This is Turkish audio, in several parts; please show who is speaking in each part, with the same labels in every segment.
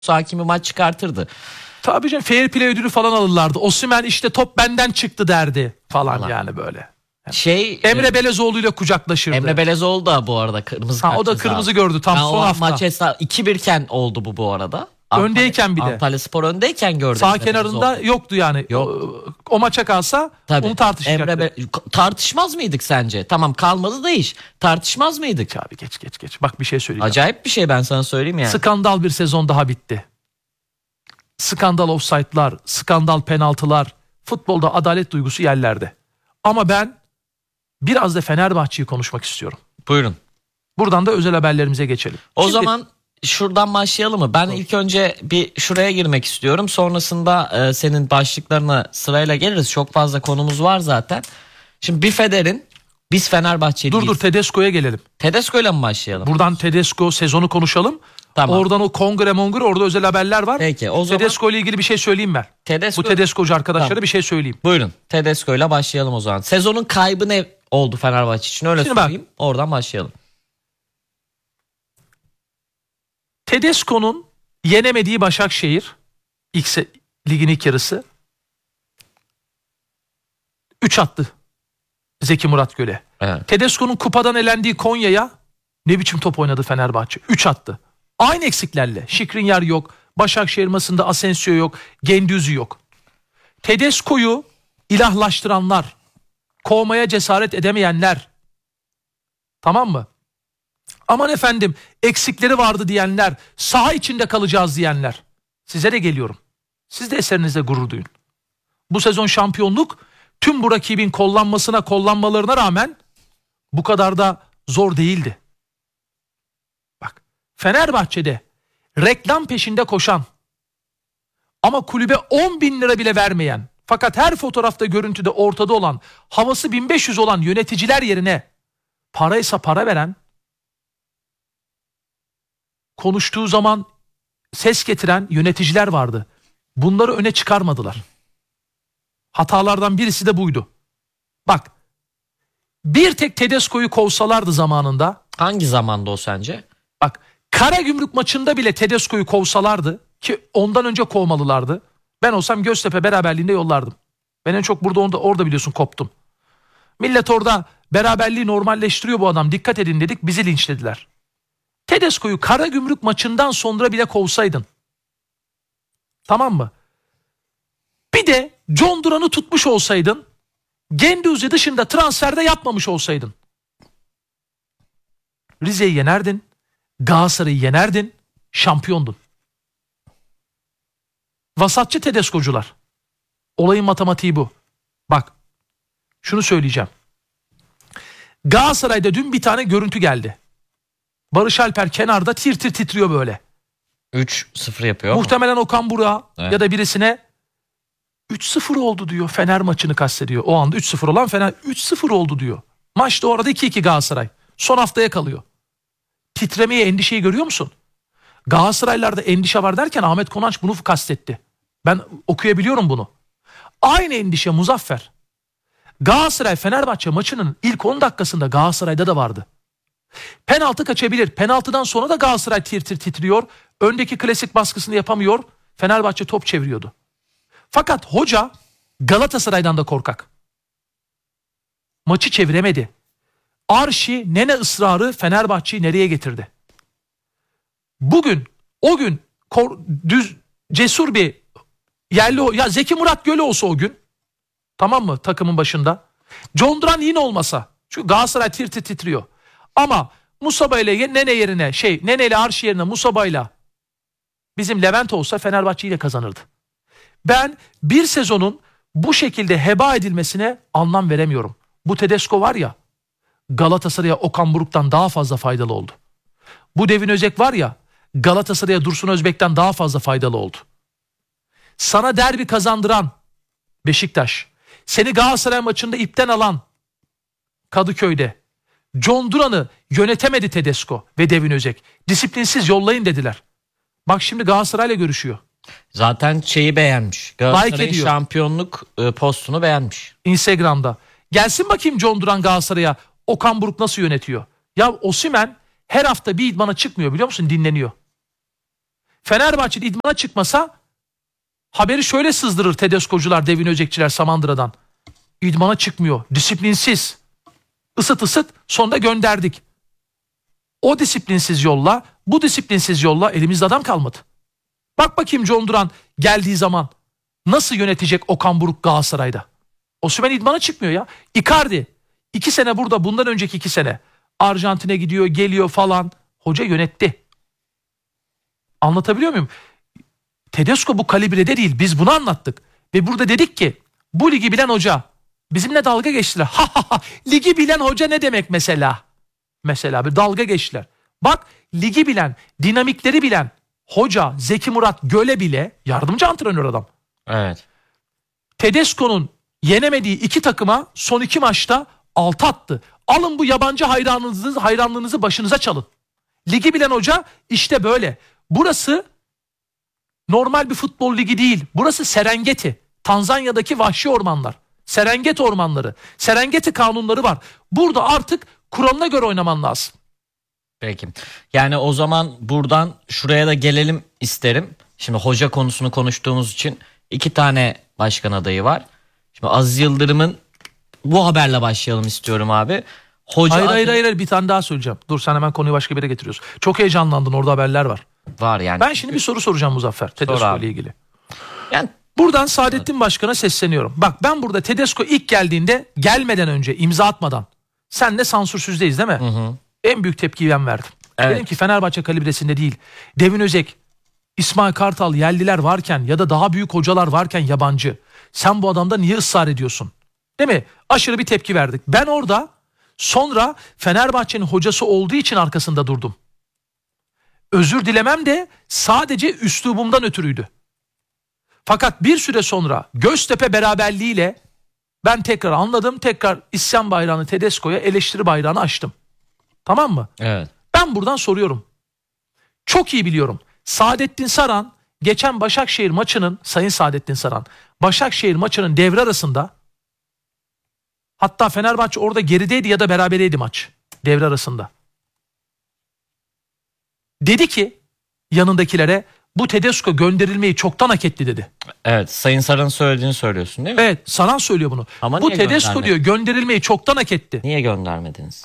Speaker 1: sakin bir maç çıkartırdı.
Speaker 2: Tabii canım, fair play ödülü falan alırlardı. Osimhen işte top benden çıktı derdi falan yani böyle. Emre Belezoğlu ile kucaklaşırdı.
Speaker 1: Emre Belezoğlu da bu arada kırmızı kart.
Speaker 2: O da kırmızı gördü tam son hafta.
Speaker 1: Maç 2-1 iken oldu bu arada.
Speaker 2: Öndeyken bir de.
Speaker 1: Antalyaspor öndeyken gördüm.
Speaker 2: Sağ kenarında yoktu yani. Yok. O maça kalsa
Speaker 1: tabii,
Speaker 2: onu tartışacaktı.
Speaker 1: Tartışmaz mıydık sence? Tamam, kalmadı da iş. Tartışmaz mıydık?
Speaker 2: Abi geç. Bak bir şey söyleyeceğim.
Speaker 1: Acayip bir şey, ben sana söyleyeyim yani.
Speaker 2: Skandal bir sezon daha bitti. Skandal ofsaytlar, skandal penaltılar. Futbolda adalet duygusu yerlerde. Ama ben biraz da Fenerbahçe'yi konuşmak istiyorum.
Speaker 1: Buyurun.
Speaker 2: Buradan da özel haberlerimize geçelim.
Speaker 1: O zaman şuradan başlayalım mı? Ben ilk önce bir şuraya girmek istiyorum. Sonrasında senin başlıklarına sırayla geliriz. Çok fazla konumuz var zaten. Şimdi Bifeder'in, biz Fenerbahçeliyiz.
Speaker 2: Dur Tedesco'ya gelelim.
Speaker 1: Tedesco'yla mı başlayalım?
Speaker 2: Buradan Tedesco sezonu konuşalım. Tamam. Oradan o kongre orada özel haberler var.
Speaker 1: Peki, o zaman
Speaker 2: Tedesco ile ilgili bir şey söyleyeyim ben. Bu Tedesco'cu arkadaşlara bir şey söyleyeyim.
Speaker 1: Buyurun, Tedesco'yla başlayalım o zaman. Sezonun kaybı ne oldu Fenerbahçe için, öyle söyleyeyim. Oradan başlayalım.
Speaker 2: Tedesco'nun yenemediği Başakşehir ligin ilk yarısı 3 attı Zeki Muratgöl'e.
Speaker 1: Evet.
Speaker 2: Tedesco'nun kupadan elendiği Konya'ya ne biçim top oynadı Fenerbahçe? 3 attı. Aynı eksiklerle. Skriniar yok. Başakşehir maçında Asensio yok. Güendüz'ü yok. Tedesco'yu ilahlaştıranlar, kovmaya cesaret edemeyenler, tamam mı? Aman efendim eksikleri vardı diyenler, saha içinde kalacağız diyenler. Size de geliyorum. Siz de eserinizde gurur duyun. Bu sezon şampiyonluk tüm bu rakibin kollanmalarına rağmen bu kadar da zor değildi. Bak, Fenerbahçe'de reklam peşinde koşan ama kulübe 10.000 lira bile vermeyen, fakat her fotoğrafta görüntüde ortada olan, havası 1500 olan yöneticiler yerine paraysa para veren, konuştuğu zaman ses getiren yöneticiler vardı. Bunları öne çıkarmadılar. Hatalardan birisi de buydu. Bak, bir tek Tedesco'yu kovsalardı zamanında.
Speaker 1: Hangi zamanda o sence?
Speaker 2: Bak, Karagümrük maçında bile Tedesco'yu kovsalardı, ki ondan önce kovmalılardı. Ben olsam Göztepe beraberliğinde yollardım. Ben en çok orada biliyorsun koptum. Millet orada beraberliği normalleştiriyor bu adam, dikkat edin dedik, bizi linçlediler. Tedesco'yu Karagümrük maçından sonra bile kovsaydın, tamam mı? Bir de John Duran'ı tutmuş olsaydın, Güendüz'ü dışında transferde yapmamış olsaydın, Rize'yi yenerdin, Galatasaray'ı yenerdin, şampiyondun. Vasatçı Tedesco'cular. Olayın matematiği bu. Bak, şunu söyleyeceğim. Galatasaray'da dün bir tane görüntü geldi. Barış Alper kenarda tir tir titriyor böyle.
Speaker 1: 3-0 yapıyor.
Speaker 2: Muhtemelen Okan Burak'a ya da birisine 3-0 oldu diyor. Fener maçını kastediyor. O anda 3-0 olan Fener 3-0 oldu diyor. Maçta orada 2-2 Galatasaray. Son haftaya kalıyor. Titremeye, endişeyi görüyor musun? Galatasaraylılarda endişe var derken Ahmet Konanç bunu kastetti. Ben okuyabiliyorum bunu. Aynı endişe Muzaffer. Galatasaray Fenerbahçe maçının ilk 10 dakikasında Galatasaray'da da vardı. Penaltı kaçabilir. Penaltıdan sonra da Galatasaray tir tir titriyor. Öndeki klasik baskısını yapamıyor. Fenerbahçe top çeviriyordu. Fakat hoca Galatasaray'dan da korkak. Maçı çeviremedi. Arşi nene ısrarı Fenerbahçe'yi nereye getirdi? Bugün, o gün cesur bir yerli, ya Zeki Muratgölü olsa o gün, tamam mı, takımın başında. John Duran yine olmasa. Çünkü Galatasaray tir tir titriyor. Ama Musaba ile Nene yerine Nene ile Arşi yerine Musaba ile bizim Levent olsa Fenerbahçe ile kazanırdı. Ben bir sezonun bu şekilde heba edilmesine anlam veremiyorum. Bu Tedesco var ya, Galatasaray'a Okan Buruk'tan daha fazla faydalı oldu. Bu Devin Özek var ya, Galatasaray'a Dursun Özbek'ten daha fazla faydalı oldu. Sana derbi kazandıran Beşiktaş, seni Galatasaray maçında ipten alan Kadıköy'de John Duran'ı yönetemedi Tedesco ve Devin Özek. Disiplinsiz yollayın dediler. Bak şimdi Galatasaray'la görüşüyor.
Speaker 1: Zaten beğenmiş. Galatasaray'ın şampiyonluk postunu beğenmiş.
Speaker 2: Instagram'da. Gelsin bakayım John Duran Galatasaray'a, Okan Buruk nasıl yönetiyor? Ya Osimhen her hafta bir idmana çıkmıyor biliyor musun? Dinleniyor. Fenerbahçe idmana çıkmasa haberi şöyle sızdırır Tedesco'cular, Devin Özekçiler Samandıra'dan. İdmana çıkmıyor. Disiplinsiz. Isıt sonra gönderdik. O disiplinsiz yolla, bu disiplinsiz yolla elimizde adam kalmadı. Bak bakayım John Duran geldiği zaman nasıl yönetecek Okan Buruk Galatasaray'da. Osimhen idmana çıkmıyor ya. Icardi 2 sene burada, bundan önceki 2 sene Arjantin'e gidiyor, geliyor falan. Hoca yönetti. Anlatabiliyor muyum? Tedesco bu kalibrede değil. Biz bunu anlattık. Ve burada dedik ki bu ligi bilen hoca, bizimle dalga geçtiler. Ligi bilen hoca ne demek mesela? Mesela bir dalga geçtiler. Bak, ligi bilen, dinamikleri bilen hoca Zeki Murat Göle bile yardımcı antrenör adam.
Speaker 1: Evet.
Speaker 2: Tedesco'nun yenemediği 2 takıma son 2 maçta 6 attı. Alın bu yabancı hayranlığınızı başınıza çalın. Ligi bilen hoca işte böyle. Burası normal bir futbol ligi değil. Burası Serengeti. Tanzanya'daki vahşi ormanlar. Serengeti ormanları. Serengeti kanunları var. Burada artık kuralına göre oynaman lazım.
Speaker 1: Peki. Yani o zaman buradan şuraya da gelelim isterim. Şimdi hoca konusunu konuştuğumuz için 2 tane başkan adayı var. Şimdi Aziz Yıldırım'ın, bu haberle başlayalım istiyorum abi.
Speaker 2: Hayır, bir tane daha söyleyeceğim. Dur, sen hemen konuyu başka bir yere getiriyorsun. Çok heyecanlandın, orada haberler var.
Speaker 1: Var yani.
Speaker 2: Ben şimdi bir soru soracağım Muzaffer Tedesco ile ilgili.
Speaker 1: Yani
Speaker 2: buradan Saadettin Başkan'a sesleniyorum. Bak, ben burada Tedesco ilk gelmeden önce, imza atmadan, senle sansürsüzdeyiz değil mi?
Speaker 1: Hı.
Speaker 2: En büyük tepkiyi ben verdim.
Speaker 1: Evet.
Speaker 2: Dedim ki Fenerbahçe kalibresinde değil. Devin Özek, İsmail Kartal, yerliler varken ya da daha büyük hocalar varken yabancı. Sen bu adamda niye ısrar ediyorsun? Değil mi? Aşırı bir tepki verdik. Ben orada sonra Fenerbahçe'nin hocası olduğu için arkasında durdum. Özür dilemem de sadece üslubumdan ötürüydü. Fakat bir süre sonra Göztepe beraberliğiyle ben tekrar anladım. Tekrar isyan bayrağını Tedesco'ya, eleştiri bayrağını açtım. Tamam mı?
Speaker 1: Evet.
Speaker 2: Ben buradan soruyorum. Çok iyi biliyorum. Saadettin Saran geçen Başakşehir maçının, Sayın Saadettin Saran, Başakşehir maçının devre arasında, hatta Fenerbahçe orada gerideydi ya da berabereydi maç devre arasında. Dedi ki yanındakilere, bu Tedesco gönderilmeyi çoktan hak etti dedi.
Speaker 1: Evet, Sayın Saran'ın söylediğini söylüyorsun değil mi?
Speaker 2: Evet, Saran söylüyor bunu.
Speaker 1: Ama
Speaker 2: bu
Speaker 1: niye
Speaker 2: Tedesco diyor gönderilmeyi çoktan hak etti.
Speaker 1: Niye göndermediniz?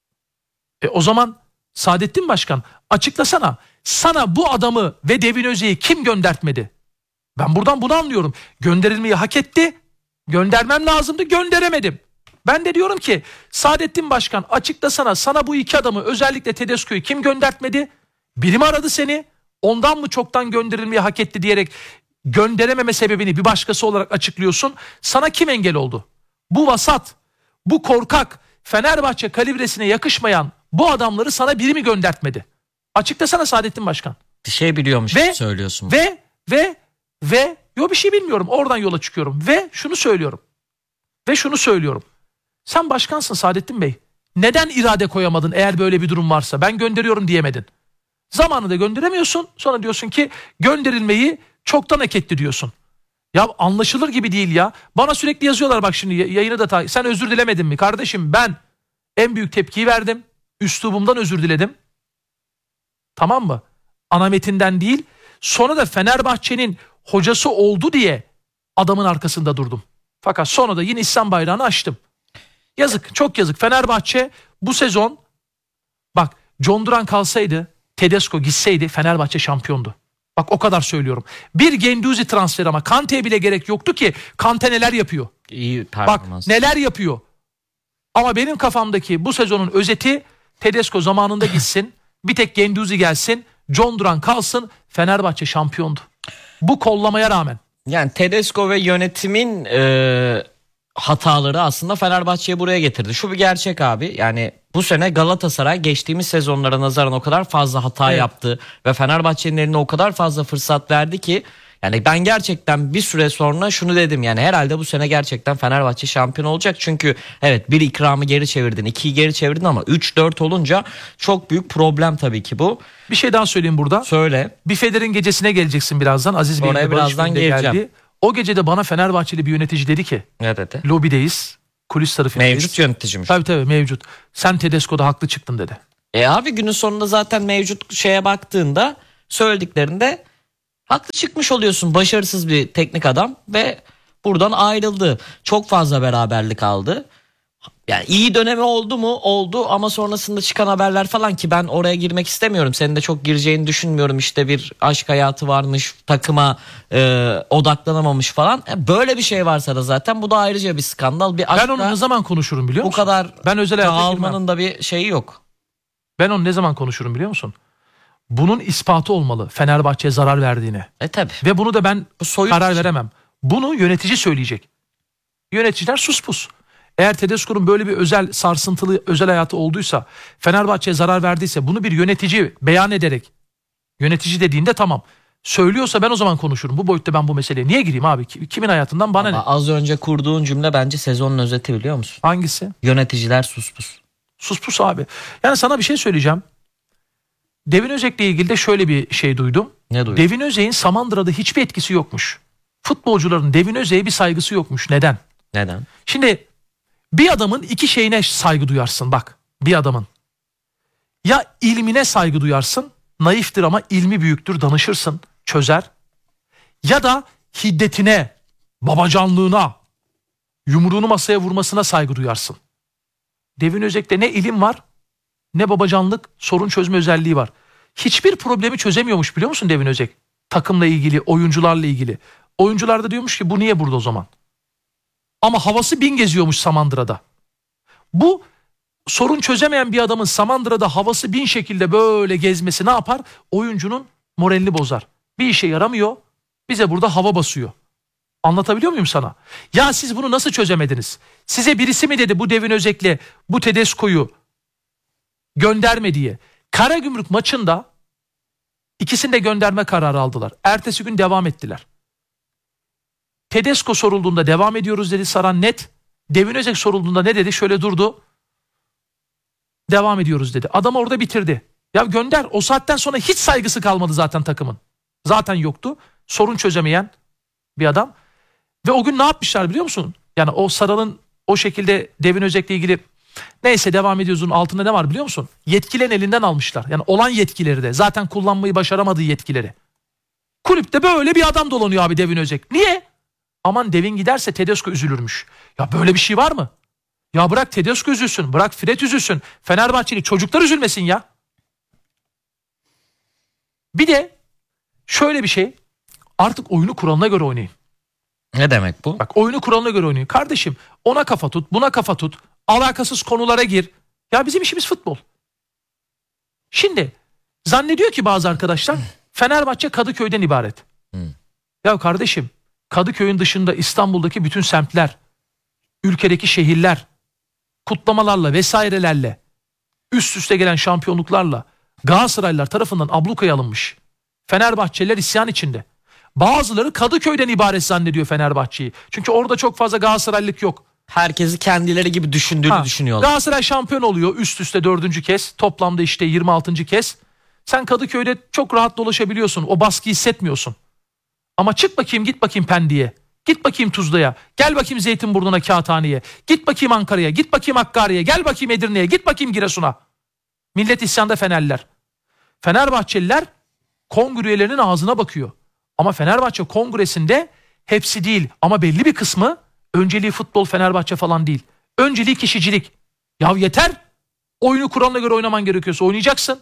Speaker 2: O zaman Saadettin Başkan açıklasana, sana bu adamı ve Devin Özek'i kim göndertmedi? Ben buradan bunu anlıyorum. Gönderilmeyi hak etti. Göndermem lazımdı, gönderemedim. Ben de diyorum ki Saadettin Başkan açıklasana, sana bu 2 adamı, özellikle Tedesco'yu kim göndertmedi? Biri mi aradı seni? Ondan mı çoktan gönderilmeyi hak etti diyerek gönderememe sebebini bir başkası olarak açıklıyorsun? Sana kim engel oldu? Bu vasat, bu korkak, Fenerbahçe kalibresine yakışmayan bu adamları sana biri mi göndertmedi? Açıklasana Saadettin Başkan.
Speaker 1: Bir şey biliyormuş gibi söylüyorsun.
Speaker 2: Bir şey bilmiyorum. Oradan yola çıkıyorum. Ve şunu söylüyorum. Sen başkansın Saadettin Bey. Neden irade koyamadın eğer böyle bir durum varsa? Ben gönderiyorum diyemedin. Zamanında gönderemiyorsun. Sonra diyorsun ki gönderilmeyi çoktan hak etti diyorsun. Ya anlaşılır gibi değil ya. Bana sürekli yazıyorlar, bak şimdi yayını da sen özür dilemedin mi? Kardeşim, ben en büyük tepkiyi verdim. Üslubumdan özür diledim. Tamam mı? Ana metinden değil. Sonra da Fenerbahçe'nin hocası oldu diye adamın arkasında durdum. Fakat sonra da yine İslam bayrağını açtım. Yazık, çok yazık. Fenerbahçe bu sezon, bak, John Duran kalsaydı, Tedesco gitseydi Fenerbahçe şampiyondu. Bak, o kadar söylüyorum. Bir Guendouzi transferi, ama Kante'ye bile gerek yoktu ki. Kante neler yapıyor?
Speaker 1: İyi performans.
Speaker 2: Bak neler yapıyor. Ama benim kafamdaki bu sezonun özeti, Tedesco zamanında gitsin. Bir tek Guendouzi gelsin. John Duran kalsın. Fenerbahçe şampiyondu. Bu kollamaya rağmen.
Speaker 1: Yani Tedesco ve yönetimin hataları aslında Fenerbahçe'yi buraya getirdi. Şu bir gerçek abi. Yani bu sene Galatasaray geçtiğimiz sezonlara nazaran o kadar fazla hata yaptı ve Fenerbahçe'nin eline o kadar fazla fırsat verdi ki, yani ben gerçekten bir süre sonra şunu dedim, yani herhalde bu sene gerçekten Fenerbahçe şampiyon olacak. Çünkü evet, bir ikramı geri çevirdin, 2'yi geri çevirdin ama 3-4 olunca çok büyük problem tabii ki bu.
Speaker 2: Bir şey daha söyleyeyim burada.
Speaker 1: Söyle.
Speaker 2: Bifeder'in gecesine geleceksin birazdan. Aziz Bey'in
Speaker 1: oraya birazdan geleceğim.
Speaker 2: Geldi. O gecede bana Fenerbahçeli bir yönetici dedi ki,
Speaker 1: ne dedi?
Speaker 2: Lobideyiz, kulis tarafındayız.
Speaker 1: Mevcut yöneticiymiş.
Speaker 2: Tabii mevcut. Sen Tedesco'da haklı çıktın dedi.
Speaker 1: Abi günün sonunda zaten mevcut şeye baktığında söylediklerinde haklı çıkmış oluyorsun. Başarısız bir teknik adam ve buradan ayrıldı. Çok fazla beraberlik aldı. Yani iyi dönemi oldu mu? Oldu ama sonrasında çıkan haberler falan ki ben oraya girmek istemiyorum. Senin de çok gireceğini düşünmüyorum. İşte bir aşk hayatı varmış, takıma odaklanamamış falan. Böyle bir şey varsa da zaten bu da ayrıca bir skandal. Bir
Speaker 2: Ben onu ne zaman konuşurum biliyor
Speaker 1: bu
Speaker 2: musun?
Speaker 1: kadar
Speaker 2: Ben özel hayata girmem.
Speaker 1: dağılmanın da bir şeyi yok.
Speaker 2: Ben onu ne zaman konuşurum biliyor musun? Bunun ispatı olmalı Fenerbahçe'ye zarar verdiğine.
Speaker 1: Tabii.
Speaker 2: Ve bunu da ben karar
Speaker 1: şey.
Speaker 2: veremem. Bunu yönetici söyleyecek. Yöneticiler sus pus. Eğer Tedesco'nun böyle bir özel sarsıntılı özel hayatı olduysa, Fenerbahçe'ye zarar verdiyse bunu bir yönetici beyan ederek, yönetici dediğinde tamam. Söylüyorsa ben o zaman konuşurum. Bu boyutta ben bu meseleye niye gireyim abi? Kimin hayatından bana
Speaker 1: Ama
Speaker 2: ne?
Speaker 1: az önce kurduğun cümle bence sezonun özeti biliyor musun?
Speaker 2: Hangisi?
Speaker 1: Yöneticiler sus pus.
Speaker 2: Sus pus abi. Yani sana bir şey söyleyeceğim. Devin Özek'le ilgili de şöyle bir şey duydum.
Speaker 1: Ne duydun?
Speaker 2: Devin Özek'in Samandıra'da hiçbir etkisi yokmuş. Futbolcuların Devin Özek'e bir saygısı yokmuş. Neden?
Speaker 1: Neden?
Speaker 2: Şimdi bir adamın iki şeyine saygı duyarsın bak. Bir adamın. Ya ilmine saygı duyarsın. Naiftir ama ilmi büyüktür, danışırsın, çözer. Ya da hiddetine, babacanlığına, yumruğunu masaya vurmasına saygı duyarsın. Devin Özek'te ne ilim var, ne babacanlık, sorun çözme özelliği var. Hiçbir problemi çözemiyormuş biliyor musun Devin Özek? Takımla ilgili, oyuncularla ilgili. Oyuncular da diyormuş ki bu niye burada o zaman? Ama havası bin geziyormuş Samandıra'da. Bu sorun çözemeyen bir adamın Samandıra'da havası bin şekilde böyle gezmesi ne yapar? Oyuncunun moralini bozar. Bir işe yaramıyor, bize burada hava basıyor. Anlatabiliyor muyum sana? Ya siz bunu nasıl çözemediniz? Size birisi mi dedi bu Devin Özek'le bu Tedesco'yu gönderme diye. Karagümrük maçında ikisini de gönderme kararı aldılar. Ertesi gün devam ettiler. Tedesco sorulduğunda devam ediyoruz dedi Saran net. Devin Özek sorulduğunda ne dedi? Şöyle durdu. Devam ediyoruz dedi. Adam orada bitirdi. Ya gönder. O saatten sonra hiç saygısı kalmadı zaten takımın. Zaten yoktu. Sorun çözemeyen bir adam. Ve o gün ne yapmışlar biliyor musun? Yani o Saran'ın o şekilde Devin Özek'le ilgili neyse devam ediyoruzun altında ne var biliyor musun? Yetkilerin elinden almışlar. Yani olan yetkileri de. Zaten kullanmayı başaramadığı yetkileri. Kulüpte böyle bir adam dolanıyor abi Devin Özek. Niye? Aman Devin giderse Tedesco üzülürmüş. Ya böyle bir şey var mı? Ya bırak Tedesco üzülsün. Bırak Fred üzülsün. Fenerbahçeli çocuklar üzülmesin ya. Bir de şöyle bir şey. Artık oyunu kuralına göre oynayın.
Speaker 1: Ne demek bu?
Speaker 2: Bak oyunu kuralına göre oynayın. Kardeşim ona kafa tut, buna kafa tut. Alakasız konulara gir. Ya bizim işimiz futbol. Şimdi zannediyor ki bazı arkadaşlar Fenerbahçe Kadıköy'den ibaret. Ya kardeşim Kadıköy'ün dışında İstanbul'daki bütün semtler, ülkedeki şehirler, kutlamalarla vesairelerle, üst üste gelen şampiyonluklarla Galatasaraylılar tarafından ablukaya alınmış. Fenerbahçeliler isyan içinde. Bazıları Kadıköy'den ibaret zannediyor Fenerbahçe'yi. Çünkü orada çok fazla Galatasaraylılık yok.
Speaker 1: Herkesi kendileri gibi düşündüğünü düşünüyorlar.
Speaker 2: Galatasaray şampiyon oluyor üst üste 4. kez. Toplamda işte 26. kez. Sen Kadıköy'de çok rahat dolaşabiliyorsun. O baskıyı hissetmiyorsun. Ama çık bakayım git bakayım Pendik'e. Git bakayım Tuzla'ya. Gel bakayım Zeytinburnu'na Kağıthane'ye. Git bakayım Ankara'ya. Git bakayım Hakkari'ye. Gel bakayım Edirne'ye. Git bakayım Giresun'a. Millet isyanda Fenerliler. Fenerbahçeliler kongre üyelerinin ağzına bakıyor. Ama Fenerbahçe kongresinde hepsi değil ama belli bir kısmı önceliği futbol Fenerbahçe falan değil. Önceliği kişicilik. Ya yeter. Oyunu kuralına göre oynaman gerekiyorsa oynayacaksın.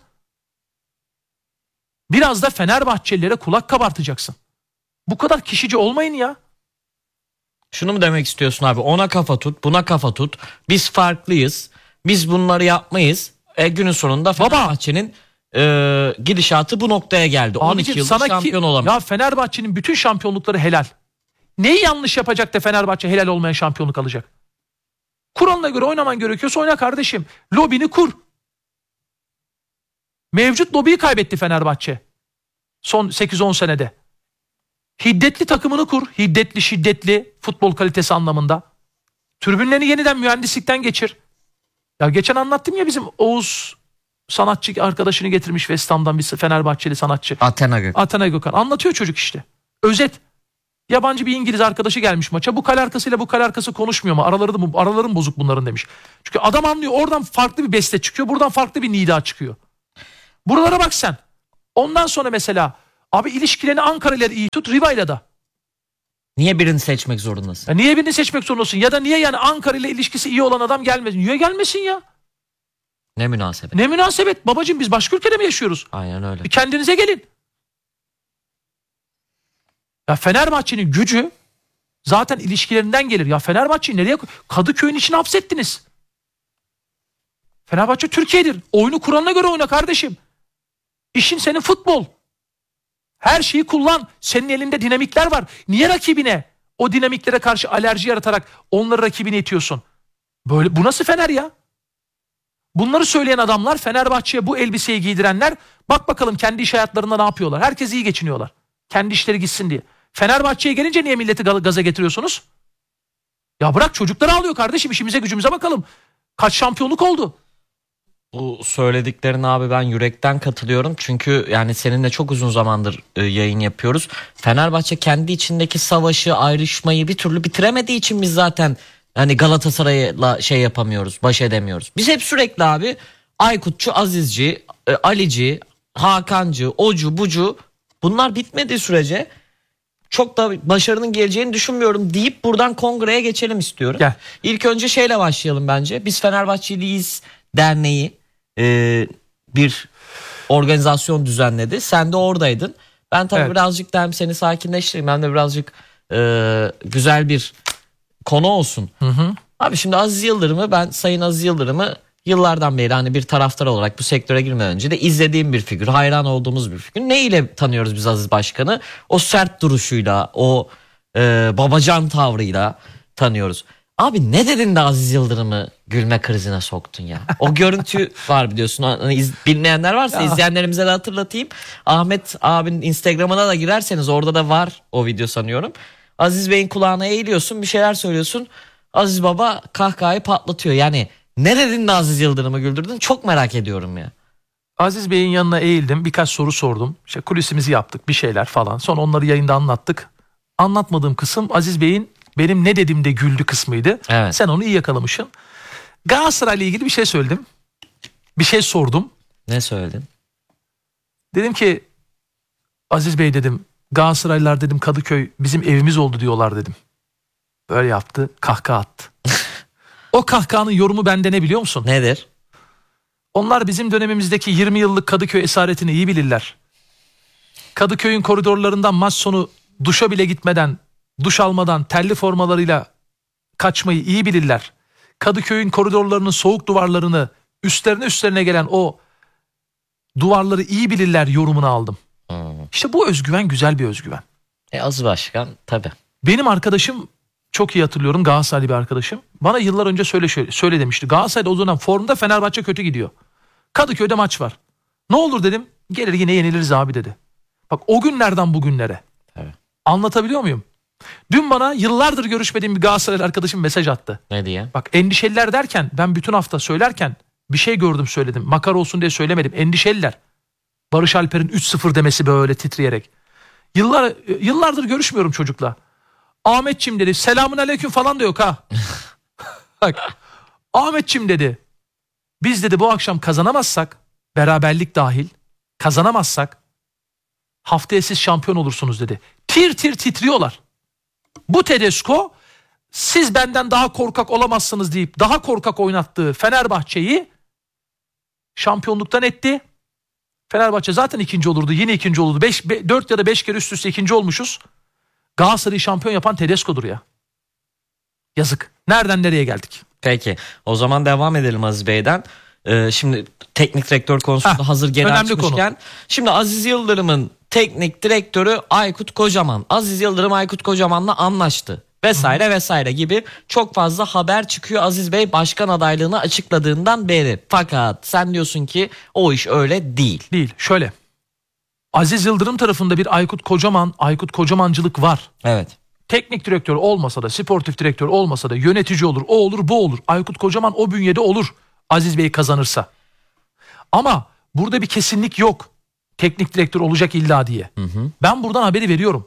Speaker 2: Biraz da Fenerbahçelilere kulak kabartacaksın. Bu kadar kişici olmayın ya.
Speaker 1: Şunu mu demek istiyorsun abi? Ona kafa tut, buna kafa tut. Biz farklıyız. Biz bunları yapmayız. Günün sonunda Fenerbahçe'nin gidişatı bu noktaya geldi. 12 yıldır şampiyon olamıyor.
Speaker 2: Ya Fenerbahçe'nin bütün şampiyonlukları helal. Neyi yanlış yapacak da Fenerbahçe helal olmayan şampiyonluk alacak? Kuralına göre oynaman gerekiyorsa oyna kardeşim. Lobini kur. Mevcut lobiyi kaybetti Fenerbahçe. Son 8-10 senede. Hiddetli takımını kur. Hiddetli, şiddetli futbol kalitesi anlamında. Tribünlerini yeniden mühendislikten geçir. Ya geçen anlattım ya bizim Oğuz sanatçı arkadaşını getirmiş West Ham'dan bir Fenerbahçeli sanatçı. Athena Gökhan. Anlatıyor çocuk işte. Özet. Yabancı bir İngiliz arkadaşı gelmiş maça. Bu kale arkasıyla bu kale arkası konuşmuyor mu? Aralarım bozuk bunların demiş. Çünkü adam anlıyor oradan farklı bir beste çıkıyor. Buradan farklı bir nida çıkıyor. Buralara bak sen. Ondan sonra mesela abi ilişkilerini Ankara ile iyi tut, Riva ile de.
Speaker 1: Niye birini seçmek zorundasın?
Speaker 2: Ya niye birini seçmek zorundasın? Ya da niye yani Ankara ile ilişkisi iyi olan adam gelmesin? Niye gelmesin ya?
Speaker 1: Ne münasebet.
Speaker 2: Ne münasebet babacığım, biz başka ülkede mi yaşıyoruz?
Speaker 1: Aynen öyle.
Speaker 2: Bir kendinize gelin. Ya Fenerbahçe'nin gücü zaten ilişkilerinden gelir. Ya Fenerbahçe'yi nereye... Kadıköy'ün içine hapsettiniz. Fenerbahçe Türkiye'dir. Oyunu kuralına göre oyna kardeşim. İşin senin futbol. Her şeyi kullan. Senin elinde dinamikler var. Niye rakibine o dinamiklere karşı alerji yaratarak onları rakibine itiyorsun? Böyle, bu nasıl Fener ya? Bunları söyleyen adamlar, Fenerbahçe'ye bu elbiseyi giydirenler, bak bakalım kendi iş hayatlarında ne yapıyorlar? Herkes iyi geçiniyorlar. Kendi işleri gitsin diye. Fenerbahçe'ye gelince niye milleti gaza getiriyorsunuz? Ya bırak, çocuklar ağlıyor kardeşim, işimize gücümüze bakalım. Kaç şampiyonluk oldu?
Speaker 1: Bu söylediklerine abi ben yürekten katılıyorum. Çünkü yani seninle çok uzun zamandır yayın yapıyoruz. Fenerbahçe kendi içindeki savaşı, ayrışmayı bir türlü bitiremediği için biz zaten hani Galatasaray'la şey yapamıyoruz, baş edemiyoruz. Biz hep sürekli abi Aykutçu, Azizci, Alici, Hakancı, Ocu, Bucu, bunlar bitmediği sürece çok da başarının geleceğini düşünmüyorum deyip buradan kongreye geçelim istiyorum.
Speaker 2: Gel.
Speaker 1: İlk önce şeyle başlayalım bence. Biz Fenerbahçeliyiz Derneği bir organizasyon düzenledi. Sen de oradaydın. Ben tabii
Speaker 2: Evet.
Speaker 1: birazcık da hem seni sakinleştireyim hem de birazcık güzel bir konu olsun.
Speaker 2: Hı.
Speaker 1: Abi şimdi Aziz Yıldırım'ı, ben Sayın Aziz Yıldırım'ı yıllardan beri hani bir taraftar olarak bu sektöre girmeden önce de izlediğim bir figür, hayran olduğumuz bir figür. Ne ile tanıyoruz biz Aziz Başkan'ı? O sert duruşuyla, o babacan tavrıyla tanıyoruz. Abi ne dedin de Aziz Yıldırım'ı gülme krizine soktun ya? O görüntü var biliyorsun. Hani bilmeyenler varsa izleyenlerimize de hatırlatayım. Ahmet abinin Instagram'ına da girerseniz orada da var o video sanıyorum. Aziz Bey'in kulağına eğiliyorsun, bir şeyler söylüyorsun. Aziz Baba kahkahayı patlatıyor. Yani ne dedin de Aziz Yıldırım'ı güldürdün? Çok merak ediyorum ya.
Speaker 2: Aziz Bey'in yanına eğildim, birkaç soru sordum. İşte kulisimizi yaptık, bir şeyler falan. Sonra onları yayında anlattık. Anlatmadığım kısım Aziz Bey'in benim ne dediğimde güldü kısmıydı.
Speaker 1: Evet.
Speaker 2: Sen onu iyi yakalamışsın. Galatasaray'la ilgili bir şey söyledim. Bir şey sordum.
Speaker 1: Ne söyledin?
Speaker 2: Dedim ki Aziz Bey dedim, Galatasaraylılar dedim Kadıköy bizim evimiz oldu diyorlar dedim. Böyle yaptı, kahkaha attı. O kahkahanın yorumu bende ne biliyor musun?
Speaker 1: Nedir?
Speaker 2: Onlar bizim dönemimizdeki 20 yıllık Kadıköy esaretini iyi bilirler. Kadıköy'ün koridorlarından maç sonu duşa bile gitmeden, duş almadan terli formalarıyla kaçmayı iyi bilirler. Kadıköy'ün koridorlarının soğuk duvarlarını, üstlerine gelen o duvarları iyi bilirler yorumunu aldım. İşte bu özgüven güzel bir özgüven.
Speaker 1: Aziz Başkan tabii.
Speaker 2: Benim arkadaşım, çok iyi hatırlıyorum, Galatasaraylı bir arkadaşım. Bana yıllar önce söyle demişti. Galatasaray'da o zaman formda, Fenerbahçe kötü gidiyor. Kadıköy'de maç var. Ne olur dedim. Gelir yine yeniliriz abi dedi. Bak o günlerden bugünlere.
Speaker 1: Evet.
Speaker 2: Anlatabiliyor muyum? Dün bana yıllardır görüşmediğim bir Galatasaraylı arkadaşım mesaj attı.
Speaker 1: Ne diye?
Speaker 2: Bak endişeliler derken ben bütün hafta söylerken bir şey gördüm söyledim. Makara olsun diye söylemedim. Endişeliler. Barış Alper'in 3-0 demesi böyle titreyerek. Yıllardır görüşmüyorum çocukla. Ahmetçim dedi, selamun aleyküm falan da yok ha. Bak Ahmetçim dedi, biz dedi bu akşam kazanamazsak, beraberlik dahil kazanamazsak haftaya siz şampiyon olursunuz dedi. Tir tir titriyorlar. Bu Tedesco siz benden daha korkak olamazsınız deyip daha korkak oynattığı Fenerbahçe'yi şampiyonluktan etti. Fenerbahçe zaten ikinci olurdu, yine ikinci olurdu. 4 ya da 5 kere üst üste ikinci olmuşuz. Galatasaray'ı şampiyon yapan Tedesco'dur ya. Yazık. Nereden nereye geldik?
Speaker 1: Peki o zaman devam edelim Aziz Bey'den. Şimdi teknik direktör konusunda hazır geri
Speaker 2: önemli
Speaker 1: açmışken. Şimdi Aziz Yıldırım'ın teknik direktörü Aykut Kocaman. Aziz Yıldırım Aykut Kocaman'la anlaştı. Vesaire vesaire gibi çok fazla haber çıkıyor Aziz Bey başkan adaylığını açıkladığından beri. Fakat sen diyorsun ki o iş öyle değil.
Speaker 2: Değil. Şöyle. Aziz Yıldırım tarafında bir Aykut Kocaman, Aykut Kocamancılık var.
Speaker 1: Evet.
Speaker 2: Teknik direktör olmasa da, sportif direktör olmasa da yönetici olur, o olur, bu olur. Aykut Kocaman o bünyede olur Aziz Bey kazanırsa. Ama burada bir kesinlik yok. Teknik direktör olacak illa diye. Ben buradan haberi veriyorum.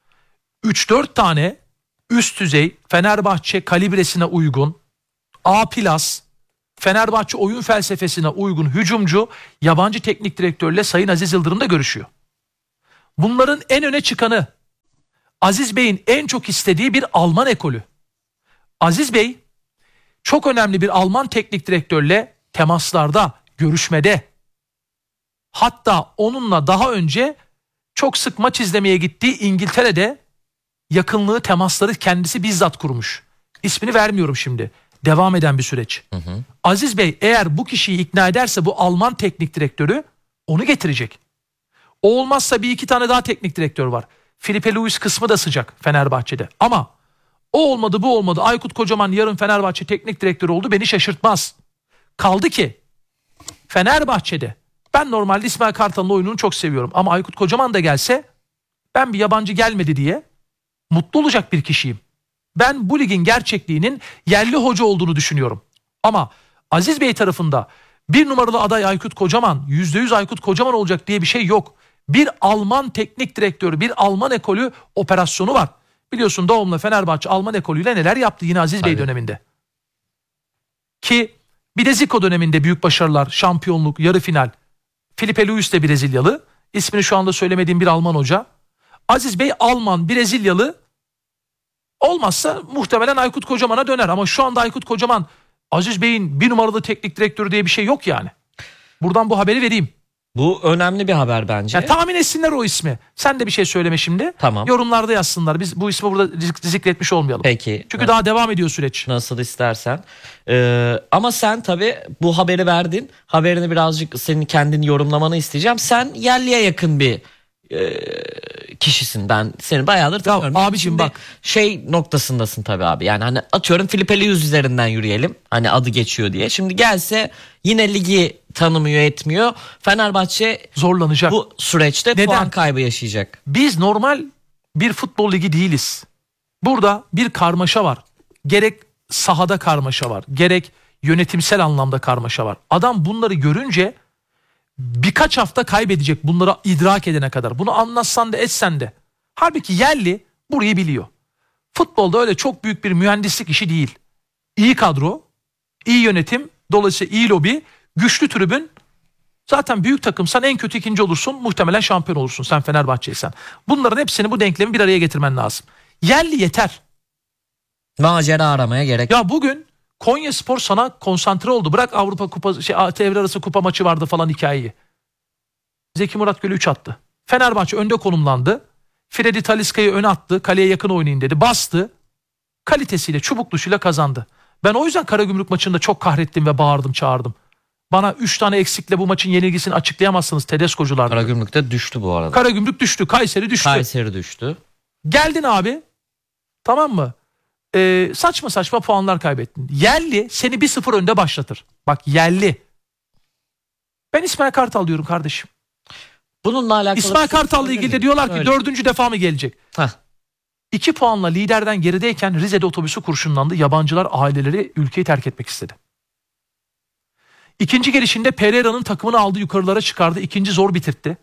Speaker 2: 3-4 tane üst düzey Fenerbahçe kalibresine uygun A+ Fenerbahçe oyun felsefesine uygun hücumcu yabancı teknik direktörle Sayın Aziz Yıldırım da görüşüyor. Bunların en öne çıkanı Aziz Bey'in en çok istediği bir Alman ekolü. Aziz Bey çok önemli bir Alman teknik direktörle temaslarda, görüşmede. Hatta onunla daha önce çok sık maç izlemeye gittiği İngiltere'de yakınlığı, temasları kendisi bizzat kurmuş. İsmini vermiyorum şimdi. Devam eden bir süreç. Aziz Bey eğer bu kişiyi ikna ederse bu Alman teknik direktörü onu getirecek. O olmazsa bir iki tane daha teknik direktör var. Filipe Luis kısmı da sıcak Fenerbahçe'de. Ama o olmadı, bu olmadı. Aykut Kocaman yarın Fenerbahçe teknik direktörü oldu, beni şaşırtmaz. Kaldı ki Fenerbahçe'de ben normalde İsmail Kartal'ın oyununu çok seviyorum. Ama Aykut Kocaman da gelse ben bir yabancı gelmedi diye mutlu olacak bir kişiyim. Ben bu ligin gerçekliğinin yerli hoca olduğunu düşünüyorum. Ama Aziz Bey tarafında bir numaralı aday Aykut Kocaman, %100 Aykut Kocaman olacak diye bir şey yok. Bir Alman teknik direktörü, bir Alman ekolü operasyonu var. Biliyorsun Doğum'la Fenerbahçe Alman ekolüyle neler yaptı yine Aziz Bey döneminde. Ki bir de Zico döneminde büyük başarılar, şampiyonluk, yarı final. Filipe Luis de Brezilyalı. İsmini şu anda söylemediğim bir Alman hoca. Aziz Bey Alman, Brezilyalı. Olmazsa muhtemelen Aykut Kocaman'a döner. Ama şu anda Aykut Kocaman, Aziz Bey'in bir numaralı teknik direktörü diye bir şey yok yani. Buradan bu haberi vereyim.
Speaker 1: Bu önemli bir haber bence.
Speaker 2: Yani tahmin etsinler o ismi. Sen de bir şey söyleme şimdi.
Speaker 1: Tamam.
Speaker 2: Yorumlarda yazsınlar. Biz bu ismi burada zikretmiş olmayalım.
Speaker 1: Peki.
Speaker 2: Çünkü daha devam ediyor süreç.
Speaker 1: Nasıl istersen. Ama sen tabii bu haberi verdin. Haberini birazcık senin kendini yorumlamanı isteyeceğim. Sen yerliye yakın bir kişisin. Ben seni bayağıdır tanıyorum.
Speaker 2: Abicim bak.
Speaker 1: Şey noktasındasın tabii abi. Yani hani atıyorum Filipe Luis üzerinden yürüyelim. Hani adı geçiyor diye. Şimdi gelse yine ligi tanımıyor, etmiyor. Fenerbahçe
Speaker 2: Zorlanacak.
Speaker 1: bu süreçte
Speaker 2: Neden?
Speaker 1: puan kaybı yaşayacak.
Speaker 2: Biz normal bir futbol ligi değiliz. Burada bir karmaşa var. Gerek sahada karmaşa var. Gerek yönetimsel anlamda karmaşa var. Adam bunları görünce birkaç hafta kaybedecek bunları idrak edene kadar. Bunu anlatsan da etsen de. Halbuki yerli burayı biliyor. Futbolda öyle çok büyük bir mühendislik işi değil. İyi kadro, iyi yönetim, dolayısıyla iyi lobi, güçlü tribün. Zaten büyük takımsan en kötü ikinci olursun, muhtemelen şampiyon olursun sen Fenerbahçe'ysen. Bunların hepsini, bu denklemi bir araya getirmen lazım. Yerli yeter.
Speaker 1: Macera aramaya gerek.
Speaker 2: Ya bugün Konyaspor sana konsantre oldu. Bırak Avrupa Kupası, devre arası kupa maçı vardı falan hikayeyi. Zeki Muratgöl'ü 3 attı. Fenerbahçe önde konumlandı. Freddy Talisca'yı öne attı. Kaleye yakın oynayın dedi. Bastı. Kalitesiyle, çubukluşuyla kazandı. Ben o yüzden Karagümrük maçında çok kahrettim ve bağırdım, çağırdım. Bana 3 tane eksikle bu maçın yenilgisini açıklayamazsınız Tedesco'cular.
Speaker 1: Karagümrük'te düştü bu arada.
Speaker 2: Karagümrük düştü. Kayseri düştü.
Speaker 1: Kayseri düştü.
Speaker 2: Geldin abi. Tamam mı? Saçma saçma puanlar kaybettin. Yerli seni 1-0 önde başlatır. Bak yerli. Ben İsmail Kartal diyorum kardeşim.
Speaker 1: Bununla alakalı
Speaker 2: İsmail Kartal'la ilgili de diyorlar ki
Speaker 1: Öyle.
Speaker 2: 4. defa mı gelecek? 2 puanla liderden gerideyken Rize'de otobüsü kurşunlandı. Yabancılar aileleri ülkeyi terk etmek istedi. İkinci gelişinde Pereira'nın takımını aldı, yukarılara çıkardı. İkinci zor bitirtti.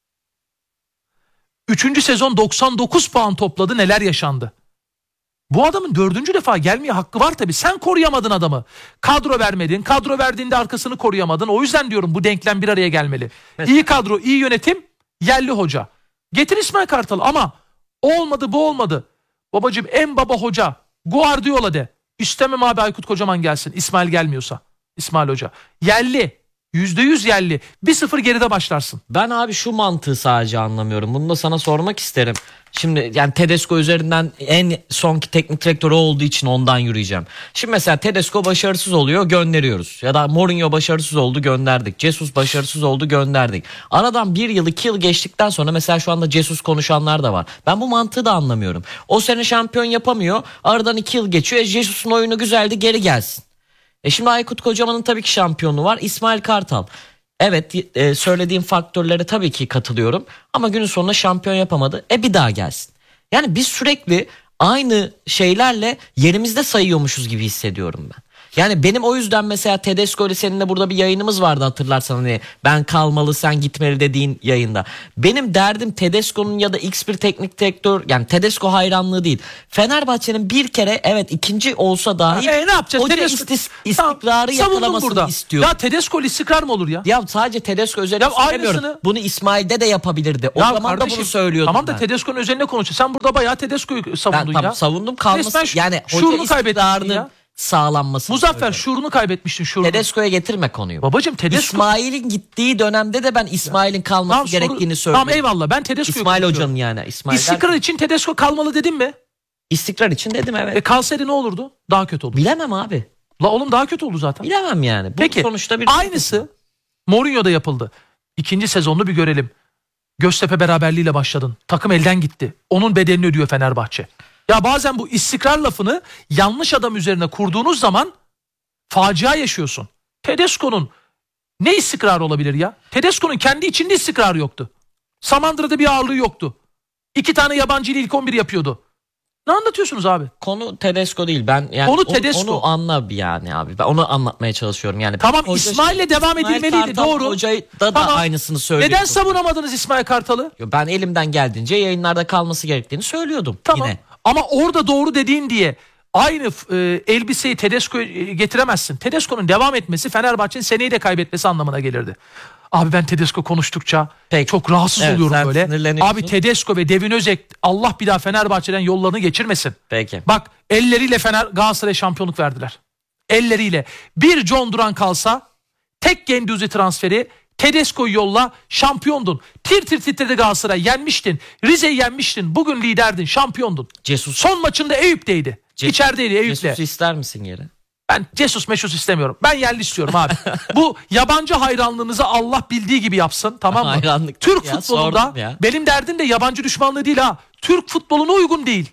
Speaker 2: 3. sezon 99 puan topladı. Neler yaşandı? Bu adamın 4. defa gelmeye hakkı var tabii. Sen koruyamadın adamı. Kadro vermedin. Kadro verdiğinde arkasını koruyamadın. O yüzden diyorum bu denklem bir araya gelmeli.
Speaker 1: Mesela.
Speaker 2: İyi kadro, iyi yönetim, yerli hoca. Getir İsmail Kartal ama o olmadı, bu olmadı. Babacığım en baba hoca Guardiola de. İstemem abi Aykut Kocaman gelsin. İsmail gelmiyorsa. İsmail Hoca. Yerli. %100 yerli. 1-0 geride başlarsın.
Speaker 1: Ben abi şu mantığı sadece anlamıyorum. Bunu da sana sormak isterim. Şimdi yani Tedesco üzerinden en sonki teknik direktörü olduğu için ondan yürüyeceğim. Şimdi mesela Tedesco başarısız oluyor, gönderiyoruz. Ya da Mourinho başarısız oldu, gönderdik. Jesus başarısız oldu, gönderdik. Aradan 1 yıl 2 yıl geçtikten sonra mesela şu anda Jesus konuşanlar da var. Ben bu mantığı da anlamıyorum. O sene şampiyon yapamıyor. Aradan 2 yıl geçiyor. Jesus'un oyunu güzeldi, geri gelsin. Şimdi Aykut Kocaman'ın tabii ki şampiyonu var. İsmail Kartal. Evet, söylediğim faktörlere tabii ki katılıyorum. Ama günün sonunda şampiyon yapamadı. Bir daha gelsin. Yani biz sürekli aynı şeylerle yerimizde sayıyormuşuz gibi hissediyorum ben. Yani benim o yüzden mesela Tedesco ile seninle burada bir yayınımız vardı, hatırlarsan, hani ben kalmalı sen gitmeli dediğin yayında. Benim derdim Tedesco'nun ya da X bir teknik direktör, yani Tedesco hayranlığı değil. Fenerbahçe'nin bir kere, evet, ikinci olsa dahi
Speaker 2: Ne yapacağız?
Speaker 1: hoca
Speaker 2: Tedesco
Speaker 1: istikrarı yakalamasını istiyor.
Speaker 2: Ya Tedesco istikrar mı olur ya?
Speaker 1: Ya sadece Tedesco özelinde söylemiyorum.
Speaker 2: aynısını-
Speaker 1: Bunu İsmail'de de yapabilirdi. O
Speaker 2: Ya
Speaker 1: zaman da
Speaker 2: kardeşim,
Speaker 1: bunu söylüyordum
Speaker 2: tamam da
Speaker 1: ben.
Speaker 2: Tedesco'nun özelinde konuşuyor. Sen burada bayağı Tedesco'yu savundun
Speaker 1: Ben
Speaker 2: ya.
Speaker 1: savundum, kalması
Speaker 2: Resmen
Speaker 1: yani hoca
Speaker 2: şuurunu kaybetmişsin
Speaker 1: istikrarının
Speaker 2: ya.
Speaker 1: sağlanması.
Speaker 2: Muzaffer şuurunu kaybetmiştin, şuurunu.
Speaker 1: Tedesco'ya getirme konuyu.
Speaker 2: Babacım Tedesco...
Speaker 1: İsmail'in gittiği dönemde de ben İsmail'in kalması gerektiğini söyledim.
Speaker 2: Tamam eyvallah, ben Tedesco'yu
Speaker 1: İsmail
Speaker 2: konuşuyorum.
Speaker 1: Hoca'nın yani. İsmail
Speaker 2: İstikrar için Tedesco kalmalı dedim mi?
Speaker 1: İstikrar için dedim, evet.
Speaker 2: Kalsaydı ne olurdu? Daha kötü olurdu.
Speaker 1: Bilemem abi.
Speaker 2: La oğlum daha kötü oldu zaten.
Speaker 1: Bilemem yani. Bu
Speaker 2: Peki
Speaker 1: sonuçta bir
Speaker 2: aynısı Mourinho'da yapıldı. İkinci sezonunu bir görelim. Göztepe beraberliğiyle başladın. Takım elden gitti. Onun bedelini ödüyor Fenerbahçe. Ya bazen bu istikrar lafını yanlış adam üzerine kurduğunuz zaman facia yaşıyorsun. Tedesco'nun ne istikrarı olabilir ya? Tedesco'nun kendi içinde istikrarı yoktu. Samandıra'da bir ağırlığı yoktu. 2 tane yabancı ile ilk 11 yapıyordu. Ne anlatıyorsunuz abi?
Speaker 1: Konu Tedesco değil. Ben yani
Speaker 2: Konu Tedesco.
Speaker 1: onu anla bir yani abi. Ben onu anlatmaya çalışıyorum yani.
Speaker 2: Tamam,
Speaker 1: Hoca
Speaker 2: İsmail'le devam
Speaker 1: İsmail
Speaker 2: edilmeliydi,
Speaker 1: Kartal
Speaker 2: doğru.
Speaker 1: Hoca'yı da
Speaker 2: Tamam.
Speaker 1: aynısını söylüyordu.
Speaker 2: Neden savunamadınız İsmail Kartal'ı?
Speaker 1: Ben elimden geldiğince yayınlarda kalması gerektiğini söylüyordum
Speaker 2: Tamam.
Speaker 1: yine.
Speaker 2: Ama orada doğru dediğin diye aynı elbiseyi Tedesco'ya getiremezsin. Tedesco'nun devam etmesi Fenerbahçe'nin seneyi de kaybetmesi anlamına gelirdi. Abi ben Tedesco konuştukça
Speaker 1: Peki.
Speaker 2: çok rahatsız
Speaker 1: Evet,
Speaker 2: oluyorum
Speaker 1: sen
Speaker 2: böyle.
Speaker 1: sinirleniyorsun.
Speaker 2: Abi Tedesco ve Devin Özek Allah bir daha Fenerbahçe'den yollarını geçirmesin.
Speaker 1: Peki.
Speaker 2: Bak elleriyle Galatasaray şampiyonluk verdiler. Elleriyle. Bir John Duran kalsa tek Genduzi transferi Tedesco'yu yolla, şampiyondun. Tir tir titredi Galatasaray, yenmiştin. Rize'yi yenmiştin. Bugün liderdin, şampiyondun.
Speaker 1: Jesus.
Speaker 2: Son maçında Eyüp'teydi. İçerideydi Eyüp'le.
Speaker 1: Jesus ister misin geri?
Speaker 2: Ben Jesus meşhus istemiyorum. Ben yerli istiyorum abi. Bu yabancı hayranlığınızı Allah bildiği gibi yapsın, tamam mı?
Speaker 1: Hayranlık
Speaker 2: Türk
Speaker 1: ya,
Speaker 2: futbolunda
Speaker 1: sordum ya.
Speaker 2: benim derdim de yabancı düşmanlığı değil ha. Türk futboluna uygun değil.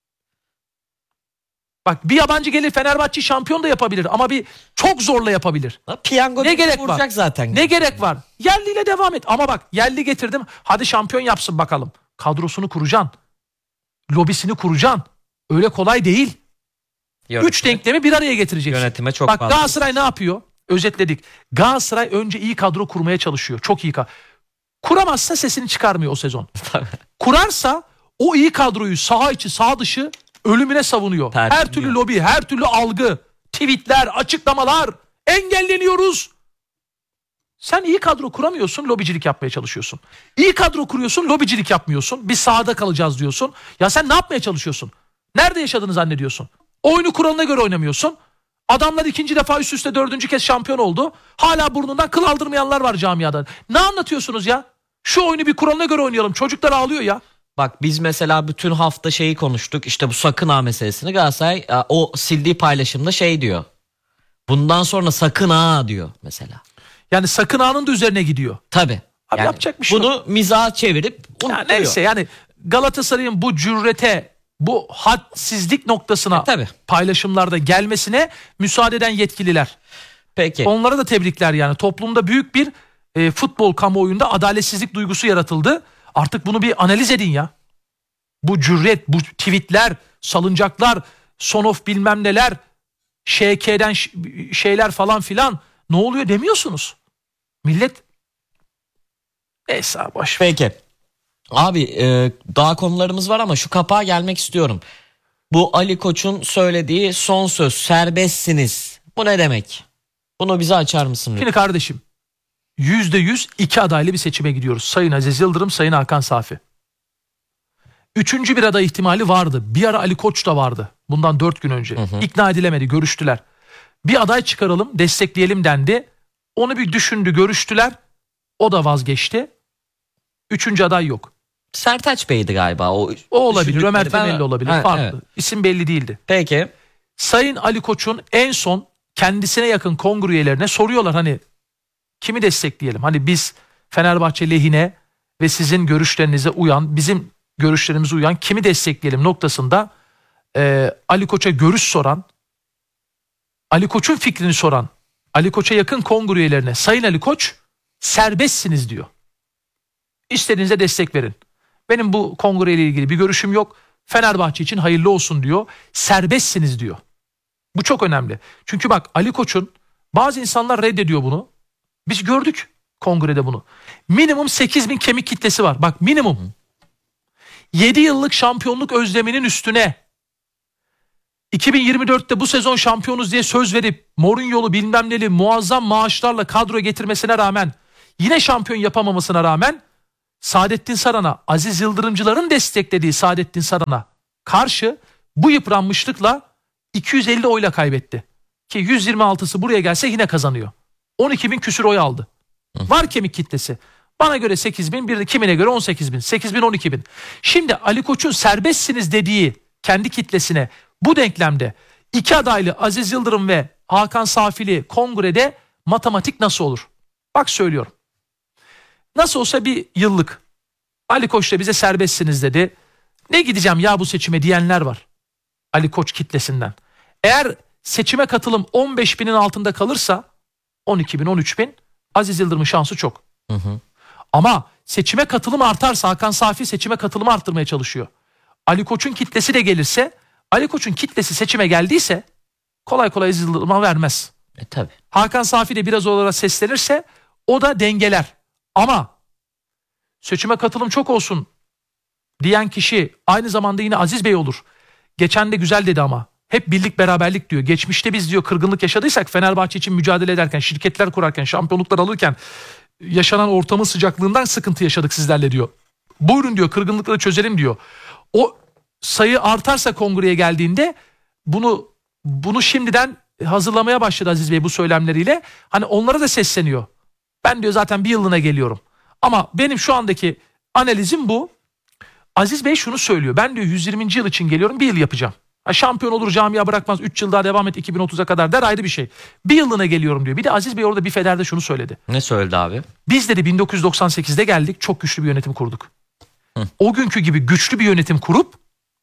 Speaker 2: Bak bir yabancı gelir Fenerbahçe şampiyon da yapabilir ama bir çok zorla yapabilir.
Speaker 1: Piyango
Speaker 2: Ne gerek
Speaker 1: vuracak
Speaker 2: var?
Speaker 1: zaten.
Speaker 2: Ne gerek var? Yerliyle devam et. Ama bak yerli getirdim. Hadi şampiyon yapsın bakalım. Kadrosunu kuracaksın. Lobisini kuracaksın. Öyle kolay değil.
Speaker 1: Yönetime-
Speaker 2: 3 denklemi bir araya getireceksin.
Speaker 1: Yönetime çok
Speaker 2: bak
Speaker 1: fazla.
Speaker 2: Galatasaray ne yapıyor? Özetledik. Galatasaray önce iyi kadro kurmaya çalışıyor. Çok iyi kuramazsa sesini çıkarmıyor o sezon. Kurarsa o iyi kadroyu saha içi saha dışı ölümüne savunuyor. Her
Speaker 1: Tertemiyor.
Speaker 2: türlü lobi, her türlü algı, tweetler, açıklamalar, engelleniyoruz. Sen iyi kadro kuramıyorsun, lobicilik yapmaya çalışıyorsun. İyi kadro kuruyorsun, lobicilik yapmıyorsun. Biz sahada kalacağız diyorsun. Ya sen ne yapmaya çalışıyorsun? Nerede yaşadığını zannediyorsun? Oyunu kuralına göre oynamıyorsun. Adamlar 2. defa üst üste 4. kez şampiyon oldu. Hala burnundan kıl aldırmayanlar var camiada. Ne anlatıyorsunuz ya? Şu oyunu bir kuralına göre oynayalım. Çocuklar ağlıyor ya.
Speaker 1: Bak biz mesela bütün hafta şeyi konuştuk. İşte bu sakın ha meselesini. Galatasaray o sildiği paylaşımda şey diyor. Bundan sonra sakın ha diyor mesela.
Speaker 2: Yani sakın anın da üzerine gidiyor.
Speaker 1: Tabii.
Speaker 2: Abi yapacak bir şey
Speaker 1: bunu mizaha çevirip
Speaker 2: Ya
Speaker 1: unutuyor.
Speaker 2: neyse yani Galatasaray'ın bu cürrete, bu hadsizlik noktasına
Speaker 1: tabii.
Speaker 2: paylaşımlarda gelmesine müsaade eden yetkililer.
Speaker 1: Peki.
Speaker 2: Onlara da tebrikler yani. Toplumda büyük bir futbol kamuoyunda adaletsizlik duygusu yaratıldı. Artık bunu bir analiz edin ya. Bu cüret, bu tweetler, salıncaklar, son of bilmem neler, ŞK'den şeyler falan filan ne oluyor demiyorsunuz. Millet neyse boş ver.
Speaker 1: Peki. Abi daha konularımız var ama şu kapağa gelmek istiyorum. Bu Ali Koç'un söylediği son söz, serbestsiniz. Bu ne demek? Bunu bize açar mısın?
Speaker 2: Şimdi kardeşim %100 iki adaylı bir seçime gidiyoruz. Sayın Aziz Yıldırım, Sayın Hakan Safi. Üçüncü bir aday ihtimali vardı. Bir ara Ali Koç da vardı. Bundan 4 gün önce. İkna edilemedi, görüştüler. Bir aday çıkaralım, destekleyelim dendi. Onu bir düşündü, görüştüler. O da vazgeçti. Üçüncü aday yok.
Speaker 1: Sertaç Bey'di galiba. O
Speaker 2: olabilir, Ömer
Speaker 1: düşündükleri.
Speaker 2: Temelli olabilir.
Speaker 1: Ha,
Speaker 2: Farklı.
Speaker 1: evet.
Speaker 2: İsim belli değildi.
Speaker 1: Peki.
Speaker 2: Sayın Ali Koç'un en son kendisine yakın kongre üyelerine soruyorlar hani kimi destekleyelim? Hani biz Fenerbahçe lehine ve sizin görüşlerinize uyan, bizim görüşlerimize uyan kimi destekleyelim noktasında Ali Koç'a görüş soran, Ali Koç'un fikrini soran, Ali Koç'a yakın kongre üyelerine Sayın Ali Koç serbestsiniz diyor. İstediğinize destek verin. Benim bu kongre ile ilgili bir görüşüm yok. Fenerbahçe için hayırlı olsun diyor. Serbestsiniz diyor. Bu çok önemli. Çünkü bak Ali Koç'un, bazı insanlar reddediyor bunu. Biz gördük kongrede bunu. Minimum 8.000 kemik kitlesi var. Bak minimum. 7 yıllık şampiyonluk özleminin üstüne 2024'te bu sezon şampiyonuz diye söz verip Mourinho'lu bilmem neli muazzam maaşlarla kadro getirmesine rağmen, yine şampiyon yapamamasına rağmen Saadettin Saran'a, Aziz Yıldırımcıların desteklediği Saadettin Saran'a karşı bu yıpranmışlıkla 250 oyla kaybetti. Ki 126'sı buraya gelse yine kazanıyor. 12.000 küsür oy aldı. Var kemik kitlesi. Bana göre 8.000, bir de kimine göre 18.000, 8.000, 12.000. Şimdi Ali Koç'un serbestsiniz dediği kendi kitlesine bu denklemde iki adaylı Aziz Yıldırım ve Hakan Safili kongrede matematik nasıl olur? Bak söylüyorum. Nasıl olsa bir yıllık Ali Koç da bize serbestsiniz dedi. Ne gideceğim ya bu seçime diyenler var Ali Koç kitlesinden. Eğer seçime katılım 15.000'in altında kalırsa 12.000, 13.000, Aziz Yıldırım'ın şansı çok. Ama seçime katılım artarsa, Hakan Safi seçime katılımı arttırmaya çalışıyor. Ali Koç'un kitlesi de gelirse, Ali Koç'un kitlesi seçime geldiyse kolay kolay Aziz Yıldırım'a vermez.
Speaker 1: Tabii.
Speaker 2: Hakan Safi de biraz olarak seslenirse o da dengeler. Ama seçime katılım çok olsun diyen kişi aynı zamanda yine Aziz Bey olur. Geçen de güzel dedi ama. Hep birlik beraberlik diyor. Geçmişte biz diyor kırgınlık yaşadıysak Fenerbahçe için mücadele ederken, şirketler kurarken, şampiyonluklar alırken yaşanan ortamın sıcaklığından sıkıntı yaşadık sizlerle diyor. Buyurun diyor, kırgınlıkları çözelim diyor. O sayı artarsa kongreye geldiğinde bunu şimdiden hazırlamaya başladı Aziz Bey bu söylemleriyle. Hani onlara da sesleniyor. Ben diyor zaten bir yıllığına geliyorum. Ama benim şu andaki analizim bu. Aziz Bey şunu söylüyor. Ben diyor 120. yıl için geliyorum, bir yıl yapacağım. Şampiyon olur, camia bırakmaz, 3 yıl daha devam et 2030'a kadar der, ayrı bir şey. Bir yıllığına geliyorum diyor. Bir de Aziz Bey orada bir federde şunu söyledi.
Speaker 1: Ne söyledi abi?
Speaker 2: Biz dedi 1998'de geldik, çok güçlü bir yönetim kurduk. O günkü gibi güçlü bir yönetim kurup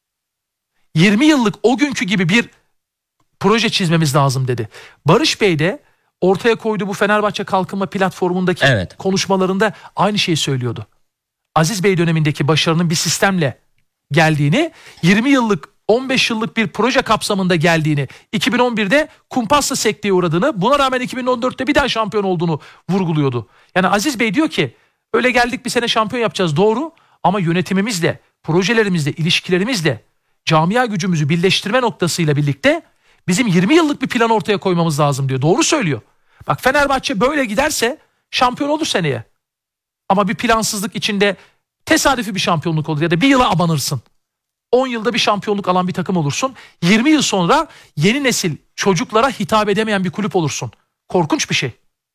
Speaker 2: 20 yıllık o günkü gibi bir proje çizmemiz lazım dedi. Barış Bey de ortaya koyduğu bu Fenerbahçe Kalkınma Platformu'ndaki konuşmalarında aynı şeyi söylüyordu. Aziz Bey dönemindeki başarının bir sistemle geldiğini, 20 yıllık 15 yıllık bir proje kapsamında geldiğini, 2011'de kumpasla sekteye uğradığını, buna rağmen 2014'te bir daha şampiyon olduğunu vurguluyordu. Yani Aziz Bey diyor ki öyle geldik bir sene şampiyon yapacağız, doğru, ama yönetimimizle, projelerimizle, ilişkilerimizle camia gücümüzü birleştirme noktasıyla birlikte bizim 20 yıllık bir plan ortaya koymamız lazım diyor. Doğru söylüyor. Bak Fenerbahçe böyle giderse şampiyon olur seneye. Ama bir plansızlık içinde tesadüfi bir şampiyonluk olur ya da bir yıla abanırsın. 10 yılda bir şampiyonluk alan bir takım olursun. 20 yıl sonra yeni nesil çocuklara hitap edemeyen bir kulüp olursun. Korkunç bir şey.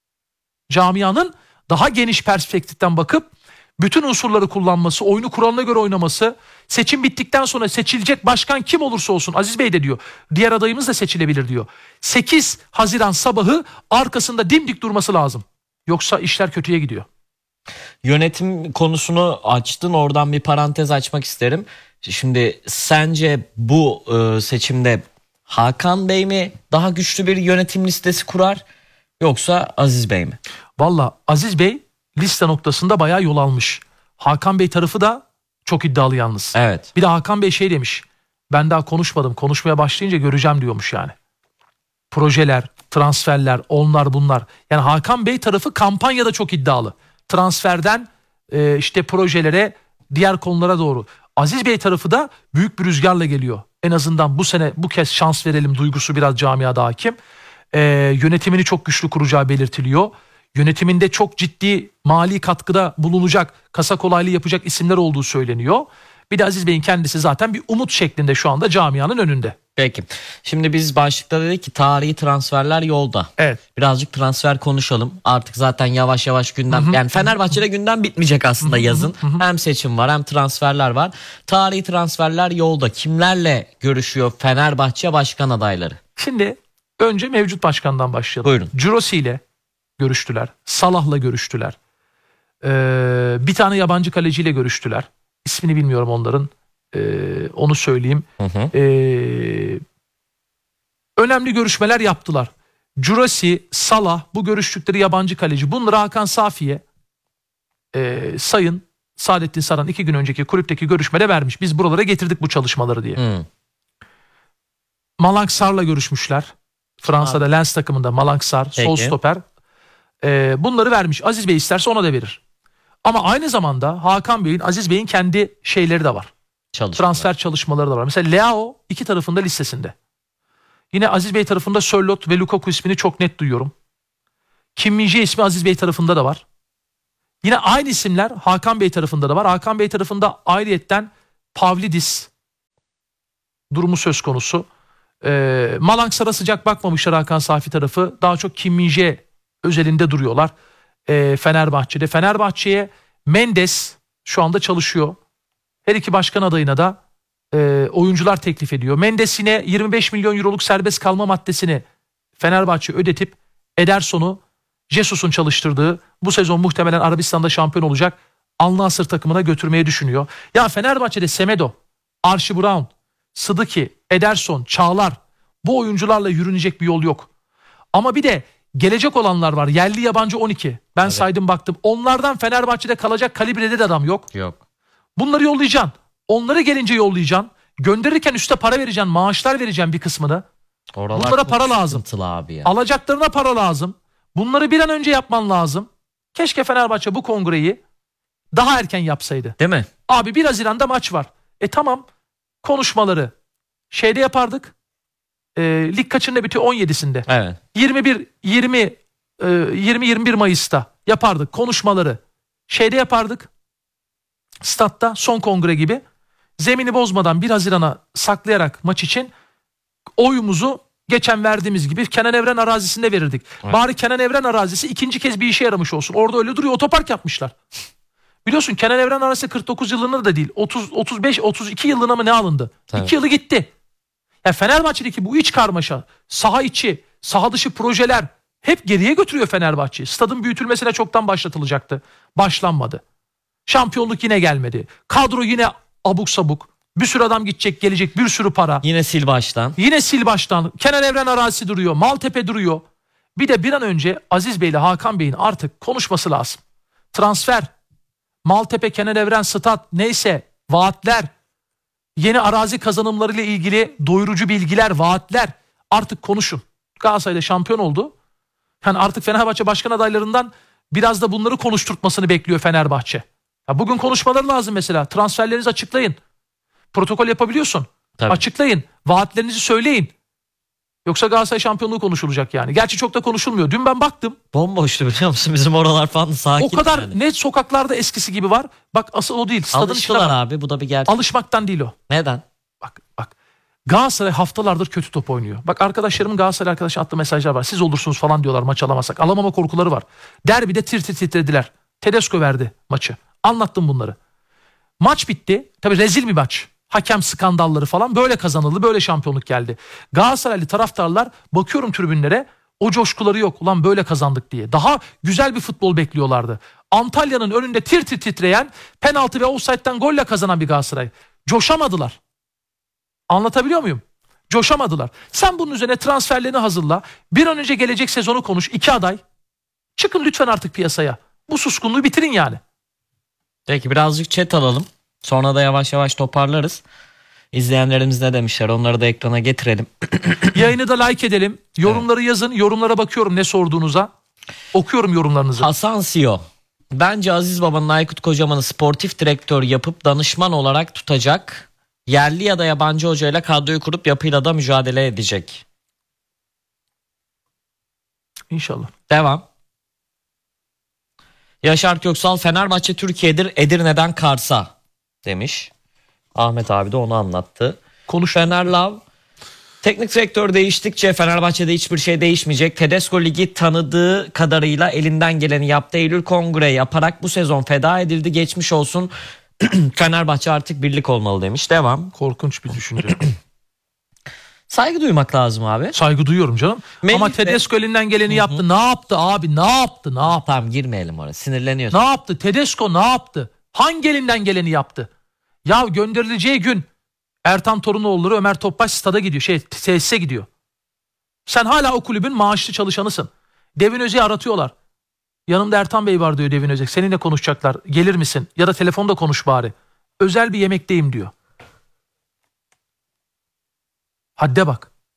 Speaker 2: Camianın daha geniş perspektiften bakıp bütün unsurları kullanması, oyunu kuralına göre oynaması, seçim bittikten sonra seçilecek başkan kim olursa olsun, Aziz Bey de diyor, diğer adayımız da seçilebilir diyor. 8 Haziran sabahı arkasında dimdik durması lazım. Yoksa işler kötüye gidiyor.
Speaker 1: Yönetim konusunu açtın, oradan bir parantez açmak isterim. Şimdi sence bu seçimde Hakan Bey mi daha güçlü bir yönetim listesi kurar yoksa Aziz Bey mi?
Speaker 2: Valla Aziz Bey liste noktasında bayağı yol almış. Hakan Bey tarafı da çok iddialı yalnız.
Speaker 1: Evet.
Speaker 2: Bir de Hakan Bey şey demiş. Ben daha konuşmadım. Konuşmaya başlayınca göreceğim diyormuş yani. Projeler, transferler, onlar bunlar. Yani Hakan Bey tarafı kampanyada çok iddialı. Transferden işte projelere, diğer konulara doğru. Aziz Bey tarafı da büyük bir rüzgarla geliyor. En azından bu sene bu kez şans verelim duygusu biraz camiada hakim. Yönetimini çok güçlü kuracağı belirtiliyor. Yönetiminde çok ciddi mali katkıda bulunacak, kasa kolaylığı yapacak isimler olduğu söyleniyor. Bir de Aziz Bey'in kendisi zaten bir umut şeklinde şu anda camianın önünde.
Speaker 1: Peki. Şimdi biz başlıkta dedik ki tarihi transferler yolda.
Speaker 2: Evet.
Speaker 1: Birazcık transfer konuşalım. Artık zaten yavaş yavaş gündem. Yani Fenerbahçe'de gündem bitmeyecek aslında yazın. Hem seçim var hem transferler var. Tarihi transferler yolda. Kimlerle görüşüyor Fenerbahçe başkan adayları?
Speaker 2: Şimdi önce mevcut başkandan başlayalım.
Speaker 1: Buyurun.
Speaker 2: Cirosi ile görüştüler. Salah'la görüştüler. Bir tane yabancı kaleciyle görüştüler. İsmini bilmiyorum onların. Onu söyleyeyim. Önemli görüşmeler yaptılar. Cirosi, Salah, bu görüştükleri yabancı kaleci. Bunları Hakan Safi'ye Sayın Saadettin Saran 2 gün önceki kulüpteki görüşmede vermiş. Biz buralara getirdik bu çalışmaları diye. Malang görüşmüşler. Fransa'da Lens takımında Malang Sarr, sol
Speaker 1: Peki.
Speaker 2: stoper. Bunları vermiş. Aziz Bey isterse ona da verir. Ama aynı zamanda Hakan Bey'in, Aziz Bey'in kendi şeyleri de var.
Speaker 1: Çalışmalar.
Speaker 2: Transfer çalışmaları da var. Mesela Leao iki tarafında listesinde. Yine Aziz Bey tarafında Sörloth ve Lukaku ismini çok net duyuyorum. Kim Min-jae ismi Aziz Bey tarafında da var. Yine aynı isimler Hakan Bey tarafında da var. Hakan Bey tarafında ayrıyetten Pavlidis durumu söz konusu. Malang Sarr'a sıcak bakmamışlar Hakan Safi tarafı. Daha çok Kim Min-jae özelinde duruyorlar. Fenerbahçe'de. Fenerbahçe'ye Mendes şu anda çalışıyor. Her iki başkan adayına da oyuncular teklif ediyor. Mendes yine 25 milyon euroluk serbest kalma maddesini Fenerbahçe ödetip Ederson'u Jesus'un çalıştırdığı bu sezon muhtemelen Arabistan'da şampiyon olacak Al Nassr takımına götürmeyi düşünüyor. Ya Fenerbahçe'de Semedo, Archie Brown, Sıdıki, Ederson, Çağlar, bu oyuncularla yürünecek bir yol yok. Ama bir de gelecek olanlar var. Yerli yabancı 12. Ben
Speaker 1: Evet.
Speaker 2: saydım baktım. Onlardan Fenerbahçe'de kalacak kalibrede de adam yok.
Speaker 1: Yok.
Speaker 2: Bunları yollayacaksın. Onları gelince yollayacaksın. Gönderirken üste para vereceksin. Maaşlar vereceksin bir kısmını.
Speaker 1: Oralar
Speaker 2: Bunlara
Speaker 1: çok
Speaker 2: para lazım.
Speaker 1: sıkıntılı abi ya.
Speaker 2: Alacaklarına para lazım. Bunları bir an önce yapman lazım. Keşke Fenerbahçe bu kongreyi daha erken yapsaydı.
Speaker 1: Değil mi?
Speaker 2: Abi 1 Haziran'da maç var. Tamam, konuşmaları şeyde yapardık. Lig kaçında bitiyor? 17'sinde.
Speaker 1: Evet.
Speaker 2: 20-21 Mayıs'ta yapardık konuşmaları. Şeyde yapardık. Statta son kongre gibi. Zemini bozmadan 1 Haziran'a saklayarak maç için oyumuzu geçen verdiğimiz gibi Kenan Evren arazisinde verirdik.
Speaker 1: Evet.
Speaker 2: Bari Kenan Evren arazisi ikinci kez bir işe yaramış olsun. Orada öyle duruyor. Otopark yapmışlar. Biliyorsun Kenan Evren arazisi 49 yılına da değil. 35-32 yılına mı ne alındı?
Speaker 1: Tabii.
Speaker 2: 2 yılı gitti. Ya Fenerbahçe'deki bu iç karmaşa, saha içi, saha dışı projeler hep geriye götürüyor Fenerbahçe'yi. Stadın büyütülmesine çoktan başlatılacaktı. Başlanmadı. Şampiyonluk yine gelmedi. Kadro yine abuk sabuk. Bir sürü adam gidecek gelecek, bir sürü para.
Speaker 1: Yine sil baştan.
Speaker 2: Yine sil baştan. Kenan Evren arazisi duruyor. Maltepe duruyor. Bir de bir an önce Aziz Bey ile Hakan Bey'in artık konuşması lazım. Transfer, Maltepe, Kenan Evren, stat neyse vaatler, yeni arazi kazanımlarıyla ilgili doyurucu bilgiler, vaatler artık konuşun. Galatasaray'da şampiyon oldu. Yani artık Fenerbahçe başkan adaylarından biraz da bunları konuşturtmasını bekliyor Fenerbahçe. Ya bugün konuşmaları lazım mesela. Transferlerinizi açıklayın. Protokol yapabiliyorsun.
Speaker 1: Tabii.
Speaker 2: Açıklayın. Vaatlerinizi söyleyin. Yoksa Galatasaray şampiyonluğu konuşulacak yani. Gerçi çok da konuşulmuyor. Dün ben baktım.
Speaker 1: Bomboştu biliyor musun? Bizim oralar falan sakin.
Speaker 2: O kadar
Speaker 1: yani.
Speaker 2: net sokaklarda eskisi gibi var. Bak asıl o değil. Stadın içinde
Speaker 1: Alıştılar
Speaker 2: var.
Speaker 1: abi. Bu da bir gerçek.
Speaker 2: Alışmaktan değil o.
Speaker 1: Neden?
Speaker 2: Bak. Galatasaray haftalardır kötü top oynuyor. Bak arkadaşlarımın Galatasaray arkadaşı attığı mesajlar var. Siz olursunuz falan diyorlar maç alamazsak. Alamama korkuları var. Derbide tir tir titrediler. Tedesco verdi maçı. Anlattım bunları. Maç bitti. Tabii rezil bir maç. Hakem skandalları falan böyle kazanıldı. Böyle şampiyonluk geldi. Galatasaraylı taraftarlar bakıyorum tribünlere, o coşkuları yok. Ulan böyle kazandık diye. Daha güzel bir futbol bekliyorlardı. Antalya'nın önünde tir tir titreyen, penaltı ve offside'den golle kazanan bir Galatasaray. Coşamadılar. Anlatabiliyor muyum? Coşamadılar. Sen bunun üzerine transferlerini hazırla. Bir an önce gelecek sezonu konuş. 2 aday. Çıkın lütfen artık piyasaya. Bu suskunluğu bitirin yani.
Speaker 1: Peki birazcık chat alalım. Sonra da yavaş yavaş toparlarız. İzleyenlerimiz ne demişler onları da ekrana getirelim.
Speaker 2: Yayını da like edelim. Yorumları yazın. Yorumlara bakıyorum ne sorduğunuza. Okuyorum yorumlarınızı.
Speaker 1: Hasan Siyo. Bence Aziz Baba'nın Aykut Kocaman'ı sportif direktör yapıp danışman olarak tutacak. Yerli ya da yabancı hocayla kadroyu kurup yapıyla da mücadele edecek.
Speaker 2: İnşallah.
Speaker 1: Devam. Yaşar Köksal, Fenerbahçe Türkiye'dir, Edirne'den Kars'a demiş. Ahmet abi de onu anlattı.
Speaker 2: Konuş.
Speaker 1: Fenerlav, teknik direktör değiştikçe Fenerbahçe'de hiçbir şey değişmeyecek. Tedesco ligi tanıdığı kadarıyla elinden geleni yaptı. Eylül kongre yaparak bu sezon feda edildi. Geçmiş olsun. Fenerbahçe artık birlik olmalı demiş. Devam.
Speaker 2: Korkunç bir düşünce.
Speaker 1: Saygı duymak lazım abi.
Speaker 2: Saygı duyuyorum canım.
Speaker 1: Melih
Speaker 2: Ama
Speaker 1: de-
Speaker 2: Tedesco elinden geleni yaptı. Ne yaptı abi? Ne yaptı? Ne yaptı?
Speaker 1: Tamam girmeyelim oraya. Sinirleniyorsun.
Speaker 2: Ne yaptı? Tedesco ne yaptı? Hangi elinden geleni yaptı? Ya gönderileceği gün Ertan Torunoğulları, Ömer Topbaş stada gidiyor. Tesise gidiyor. Sen hala o kulübün maaşlı çalışanısın. Devin Özek'i aratıyorlar. Yanımda Ertan Bey var diyor Devin Özek. Seninle konuşacaklar. Gelir misin? Ya da telefonda konuş bari. Özel bir yemekteyim diyor. Hadde bak.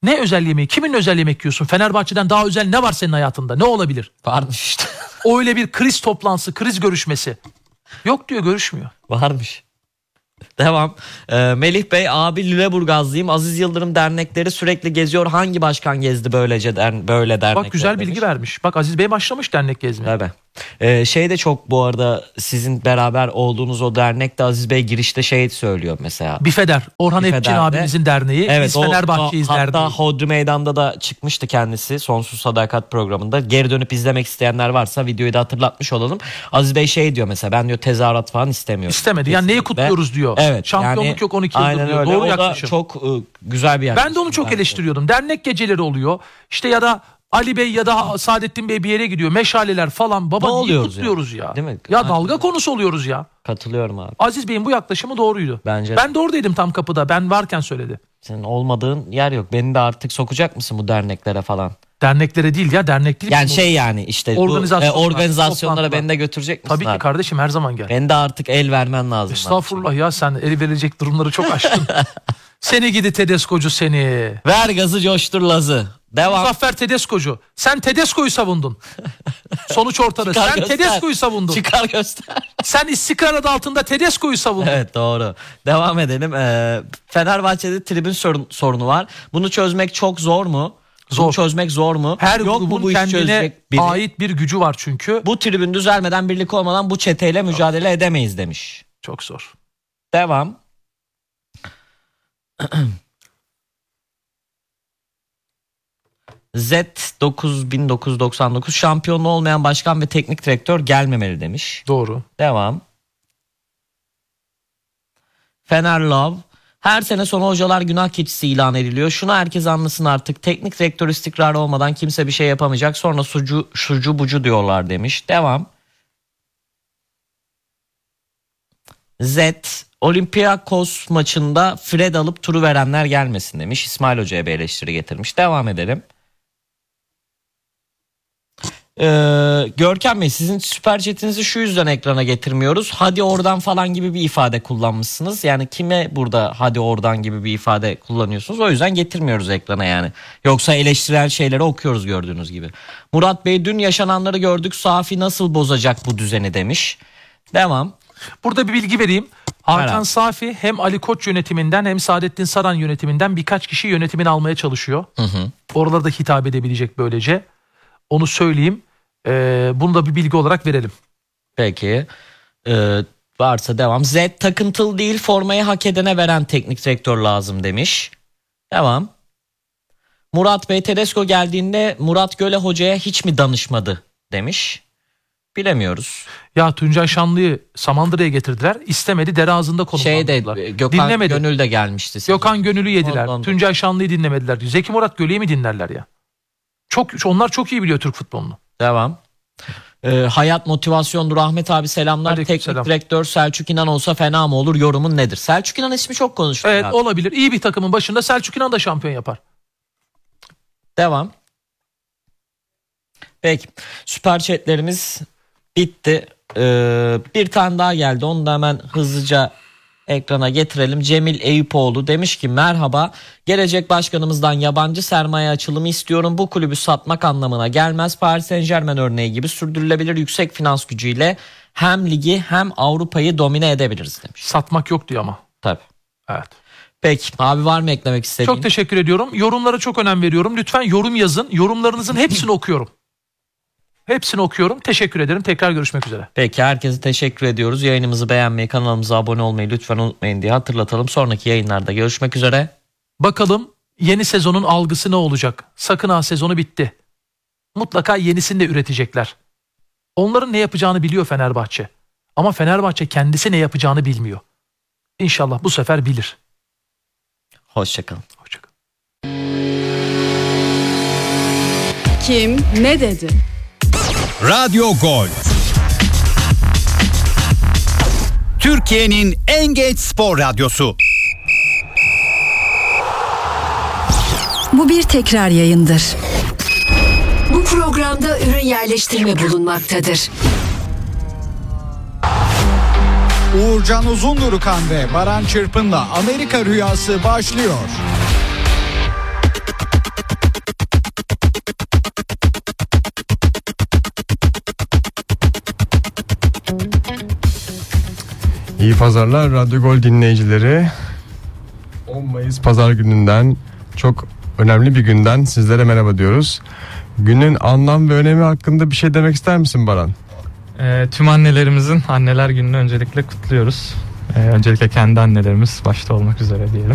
Speaker 2: Ne özel yemeği? Kimin özel yemek yiyorsun? Fenerbahçe'den daha özel ne var senin hayatında? Ne olabilir?
Speaker 1: Varmış işte.
Speaker 2: O öyle bir kriz toplantısı, kriz görüşmesi. Yok diyor, görüşmüyor.
Speaker 1: Varmış. Devam. Melih Bey, abi Lüleburgazlıyım. Aziz Yıldırım dernekleri sürekli geziyor. Hangi başkan gezdi böylece böyle dernekler?
Speaker 2: Bak güzel
Speaker 1: demiş.
Speaker 2: bilgi vermiş. Bak Aziz Bey başlamış dernek gezmeye.
Speaker 1: Tabii. Şey de çok bu arada, sizin beraber olduğunuz o dernekte Aziz Bey girişte şey söylüyor mesela.
Speaker 2: Bifeder. Orhan Epçin
Speaker 1: Bifeder'de.
Speaker 2: abimizin derneği.
Speaker 1: Evet,
Speaker 2: Biz Fenerbahçe'yiz derneği.
Speaker 1: hatta Hodri Meydan'da da çıkmıştı kendisi Sonsuz Sadakat programında. Geri dönüp izlemek isteyenler varsa videoyu da hatırlatmış olalım. Aziz Bey şey diyor mesela, ben diyor tezahürat falan istemiyorum.
Speaker 2: İstemedi. Yani neyi kutluyoruz diyor.
Speaker 1: Evet.
Speaker 2: Şampiyonluk yok 12 yıldır
Speaker 1: aynen
Speaker 2: diyor.
Speaker 1: öyle.
Speaker 2: Doğru
Speaker 1: o
Speaker 2: yaklaşım.
Speaker 1: da çok güzel bir yaklaşım.
Speaker 2: Ben de onu çok eleştiriyordum. Dernek geceleri oluyor. İşte ya da Ali Bey ya da Saadettin Bey bir yere gidiyor. Meşaleler falan. Baba
Speaker 1: Ne
Speaker 2: niye
Speaker 1: oluyoruz
Speaker 2: kutluyoruz ya?
Speaker 1: Değil mi?
Speaker 2: Ya dalga konusu oluyoruz ya.
Speaker 1: Katılıyorum abi.
Speaker 2: Aziz Bey'in bu yaklaşımı doğruydu.
Speaker 1: Bence.
Speaker 2: Ben de oradaydım tam kapıda. Ben varken söyledi.
Speaker 1: Senin olmadığın yer yok. Beni de artık sokacak mısın bu derneklere falan?
Speaker 2: Derneklere değil ya, dernek değil.
Speaker 1: Yani şey yani işte organizasyonlara
Speaker 2: toplantılar.
Speaker 1: beni de götürecek misin?
Speaker 2: Tabii ki
Speaker 1: abi?
Speaker 2: kardeşim, her zaman gel.
Speaker 1: Beni de artık el vermen lazım.
Speaker 2: Estağfurullah ya, sen eli verecek durumları çok aştın. Seni gidi Tedesco'cu seni.
Speaker 1: Ver gazı, coştur lazı. Devam.
Speaker 2: Muzaffer Tedesco'cu. Sen Tedesco'yu savundun. Sonuç ortada.
Speaker 1: Çıkar
Speaker 2: Sen
Speaker 1: göster.
Speaker 2: Tedesco'yu savundun.
Speaker 1: Çıkar göster.
Speaker 2: Sen istikrar adı altında Tedesco'yu savundun.
Speaker 1: Evet, doğru. Devam edelim. Fenerbahçe'de tribün sorunu var. Bunu çözmek çok zor mu?
Speaker 2: Zor.
Speaker 1: Bunu çözmek zor mu?
Speaker 2: Her
Speaker 1: Yok mu
Speaker 2: grubun
Speaker 1: bu işi
Speaker 2: kendine
Speaker 1: çözecek biri?
Speaker 2: ait bir gücü var çünkü.
Speaker 1: Bu tribün düzelmeden, birlik olmadan bu çeteyle mücadele edemeyiz demiş.
Speaker 2: Çok zor.
Speaker 1: Devam. Z9999 şampiyonluğu olmayan başkan ve teknik direktör gelmemeli demiş.
Speaker 2: Doğru.
Speaker 1: Devam. Fener Love. Her sene sonu hocalar günah keçisi ilan ediliyor. Şunu herkes anlasın artık. Teknik direktör istikrarı olmadan kimse bir şey yapamayacak. Sonra şucu bucu diyorlar demiş. Devam. Z. Olympiakos maçında Fred alıp turu verenler gelmesin demiş. İsmail Hoca'ya bir eleştiri getirmiş. Devam edelim. Görkem Bey, sizin süper chatinizi şu yüzden ekrana getirmiyoruz. Hadi oradan falan gibi bir ifade kullanmışsınız. Yani kime burada hadi oradan gibi bir ifade kullanıyorsunuz? O yüzden getirmiyoruz ekrana yani. Yoksa eleştirel şeyleri okuyoruz gördüğünüz gibi. Murat Bey, dün yaşananları gördük. Safi nasıl bozacak bu düzeni demiş. Devam.
Speaker 2: Burada bir bilgi vereyim. Hakan
Speaker 1: Merhaba.
Speaker 2: Safi hem Ali Koç yönetiminden hem Saadettin Saran yönetiminden birkaç kişi yönetimini almaya çalışıyor. Oralara da hitap edebilecek böylece. Onu söyleyeyim. Bunu da bir bilgi olarak verelim.
Speaker 1: Peki. Varsa devam. Z. Takıntılı değil, formayı hak edene veren teknik direktör lazım demiş. Devam. Murat Bey, Tedesco geldiğinde Murat Göle hocaya hiç mi danışmadı demiş. Bilemiyoruz.
Speaker 2: Ya Tuncay Şanlı'yı Samandıra'ya getirdiler. İstemedi, dere ağzında konumlandırdılar.
Speaker 1: Gökhan
Speaker 2: Dinlemedi.
Speaker 1: Gönül de gelmişti.
Speaker 2: Gökhan Gönül'ü yediler.
Speaker 1: Ondan.
Speaker 2: Tuncay Şanlı'yı dinlemediler. Zeki Murat Göle'yi mi dinlerler ya? Onlar çok iyi biliyor Türk futbolunu.
Speaker 1: Devam. Hayat motivasyondur. Ahmet abi selamlar.
Speaker 2: Aleykümselam.
Speaker 1: Teknik direktör Selçuk İnan olsa fena mı olur? Yorumun nedir? Selçuk İnan ismi çok konuşuluyor.
Speaker 2: Evet,
Speaker 1: abi.
Speaker 2: olabilir. İyi bir takımın başında Selçuk İnan da şampiyon yapar.
Speaker 1: Devam. Peki. Süper chatlerimiz bitti. Bir tane daha geldi. Onu da hemen hızlıca ekrana getirelim. Cemil Eyüpoğlu demiş ki merhaba, gelecek başkanımızdan yabancı sermaye açılımı istiyorum. Bu kulübü satmak anlamına gelmez. Paris Saint-Germain örneği gibi sürdürülebilir yüksek finans gücüyle hem ligi hem Avrupa'yı domine edebiliriz demiş.
Speaker 2: Satmak yok diyor ama.
Speaker 1: Tabii.
Speaker 2: Evet.
Speaker 1: Peki abi, var mı eklemek istediğin?
Speaker 2: Çok teşekkür ediyorum. Yorumlara çok önem veriyorum. Lütfen yorum yazın. Yorumlarınızın hepsini okuyorum. Hepsini okuyorum. Teşekkür ederim. Tekrar görüşmek üzere.
Speaker 1: Peki, herkese teşekkür ediyoruz. Yayınımızı beğenmeyi, kanalımıza abone olmayı lütfen unutmayın diye hatırlatalım. Sonraki yayınlarda görüşmek üzere.
Speaker 2: Bakalım yeni sezonun algısı ne olacak? Sakın ha, sezonu bitti. Mutlaka yenisini de üretecekler. Onların ne yapacağını biliyor Fenerbahçe. Ama Fenerbahçe kendisi ne yapacağını bilmiyor. İnşallah bu sefer bilir.
Speaker 1: Hoşçakalın.
Speaker 2: Hoşçakalın.
Speaker 3: Kim ne dedi?
Speaker 4: Radyo Gol. Türkiye'nin en genç spor radyosu.
Speaker 5: Bu bir tekrar yayındır.
Speaker 6: Bu programda ürün yerleştirme bulunmaktadır.
Speaker 7: Uğurcan Uzundurukan ve Baran Çırpın'la Amerika Rüyası başlıyor.
Speaker 8: İyi pazarlar Radyo Gol dinleyicileri. 10 Mayıs pazar gününden, çok önemli bir günden sizlere merhaba diyoruz. Günün anlam ve önemi hakkında bir şey demek ister misin Baran?
Speaker 9: Tüm annelerimizin Anneler Günü'nü öncelikle kutluyoruz. Öncelikle kendi annelerimiz başta olmak üzere diyelim.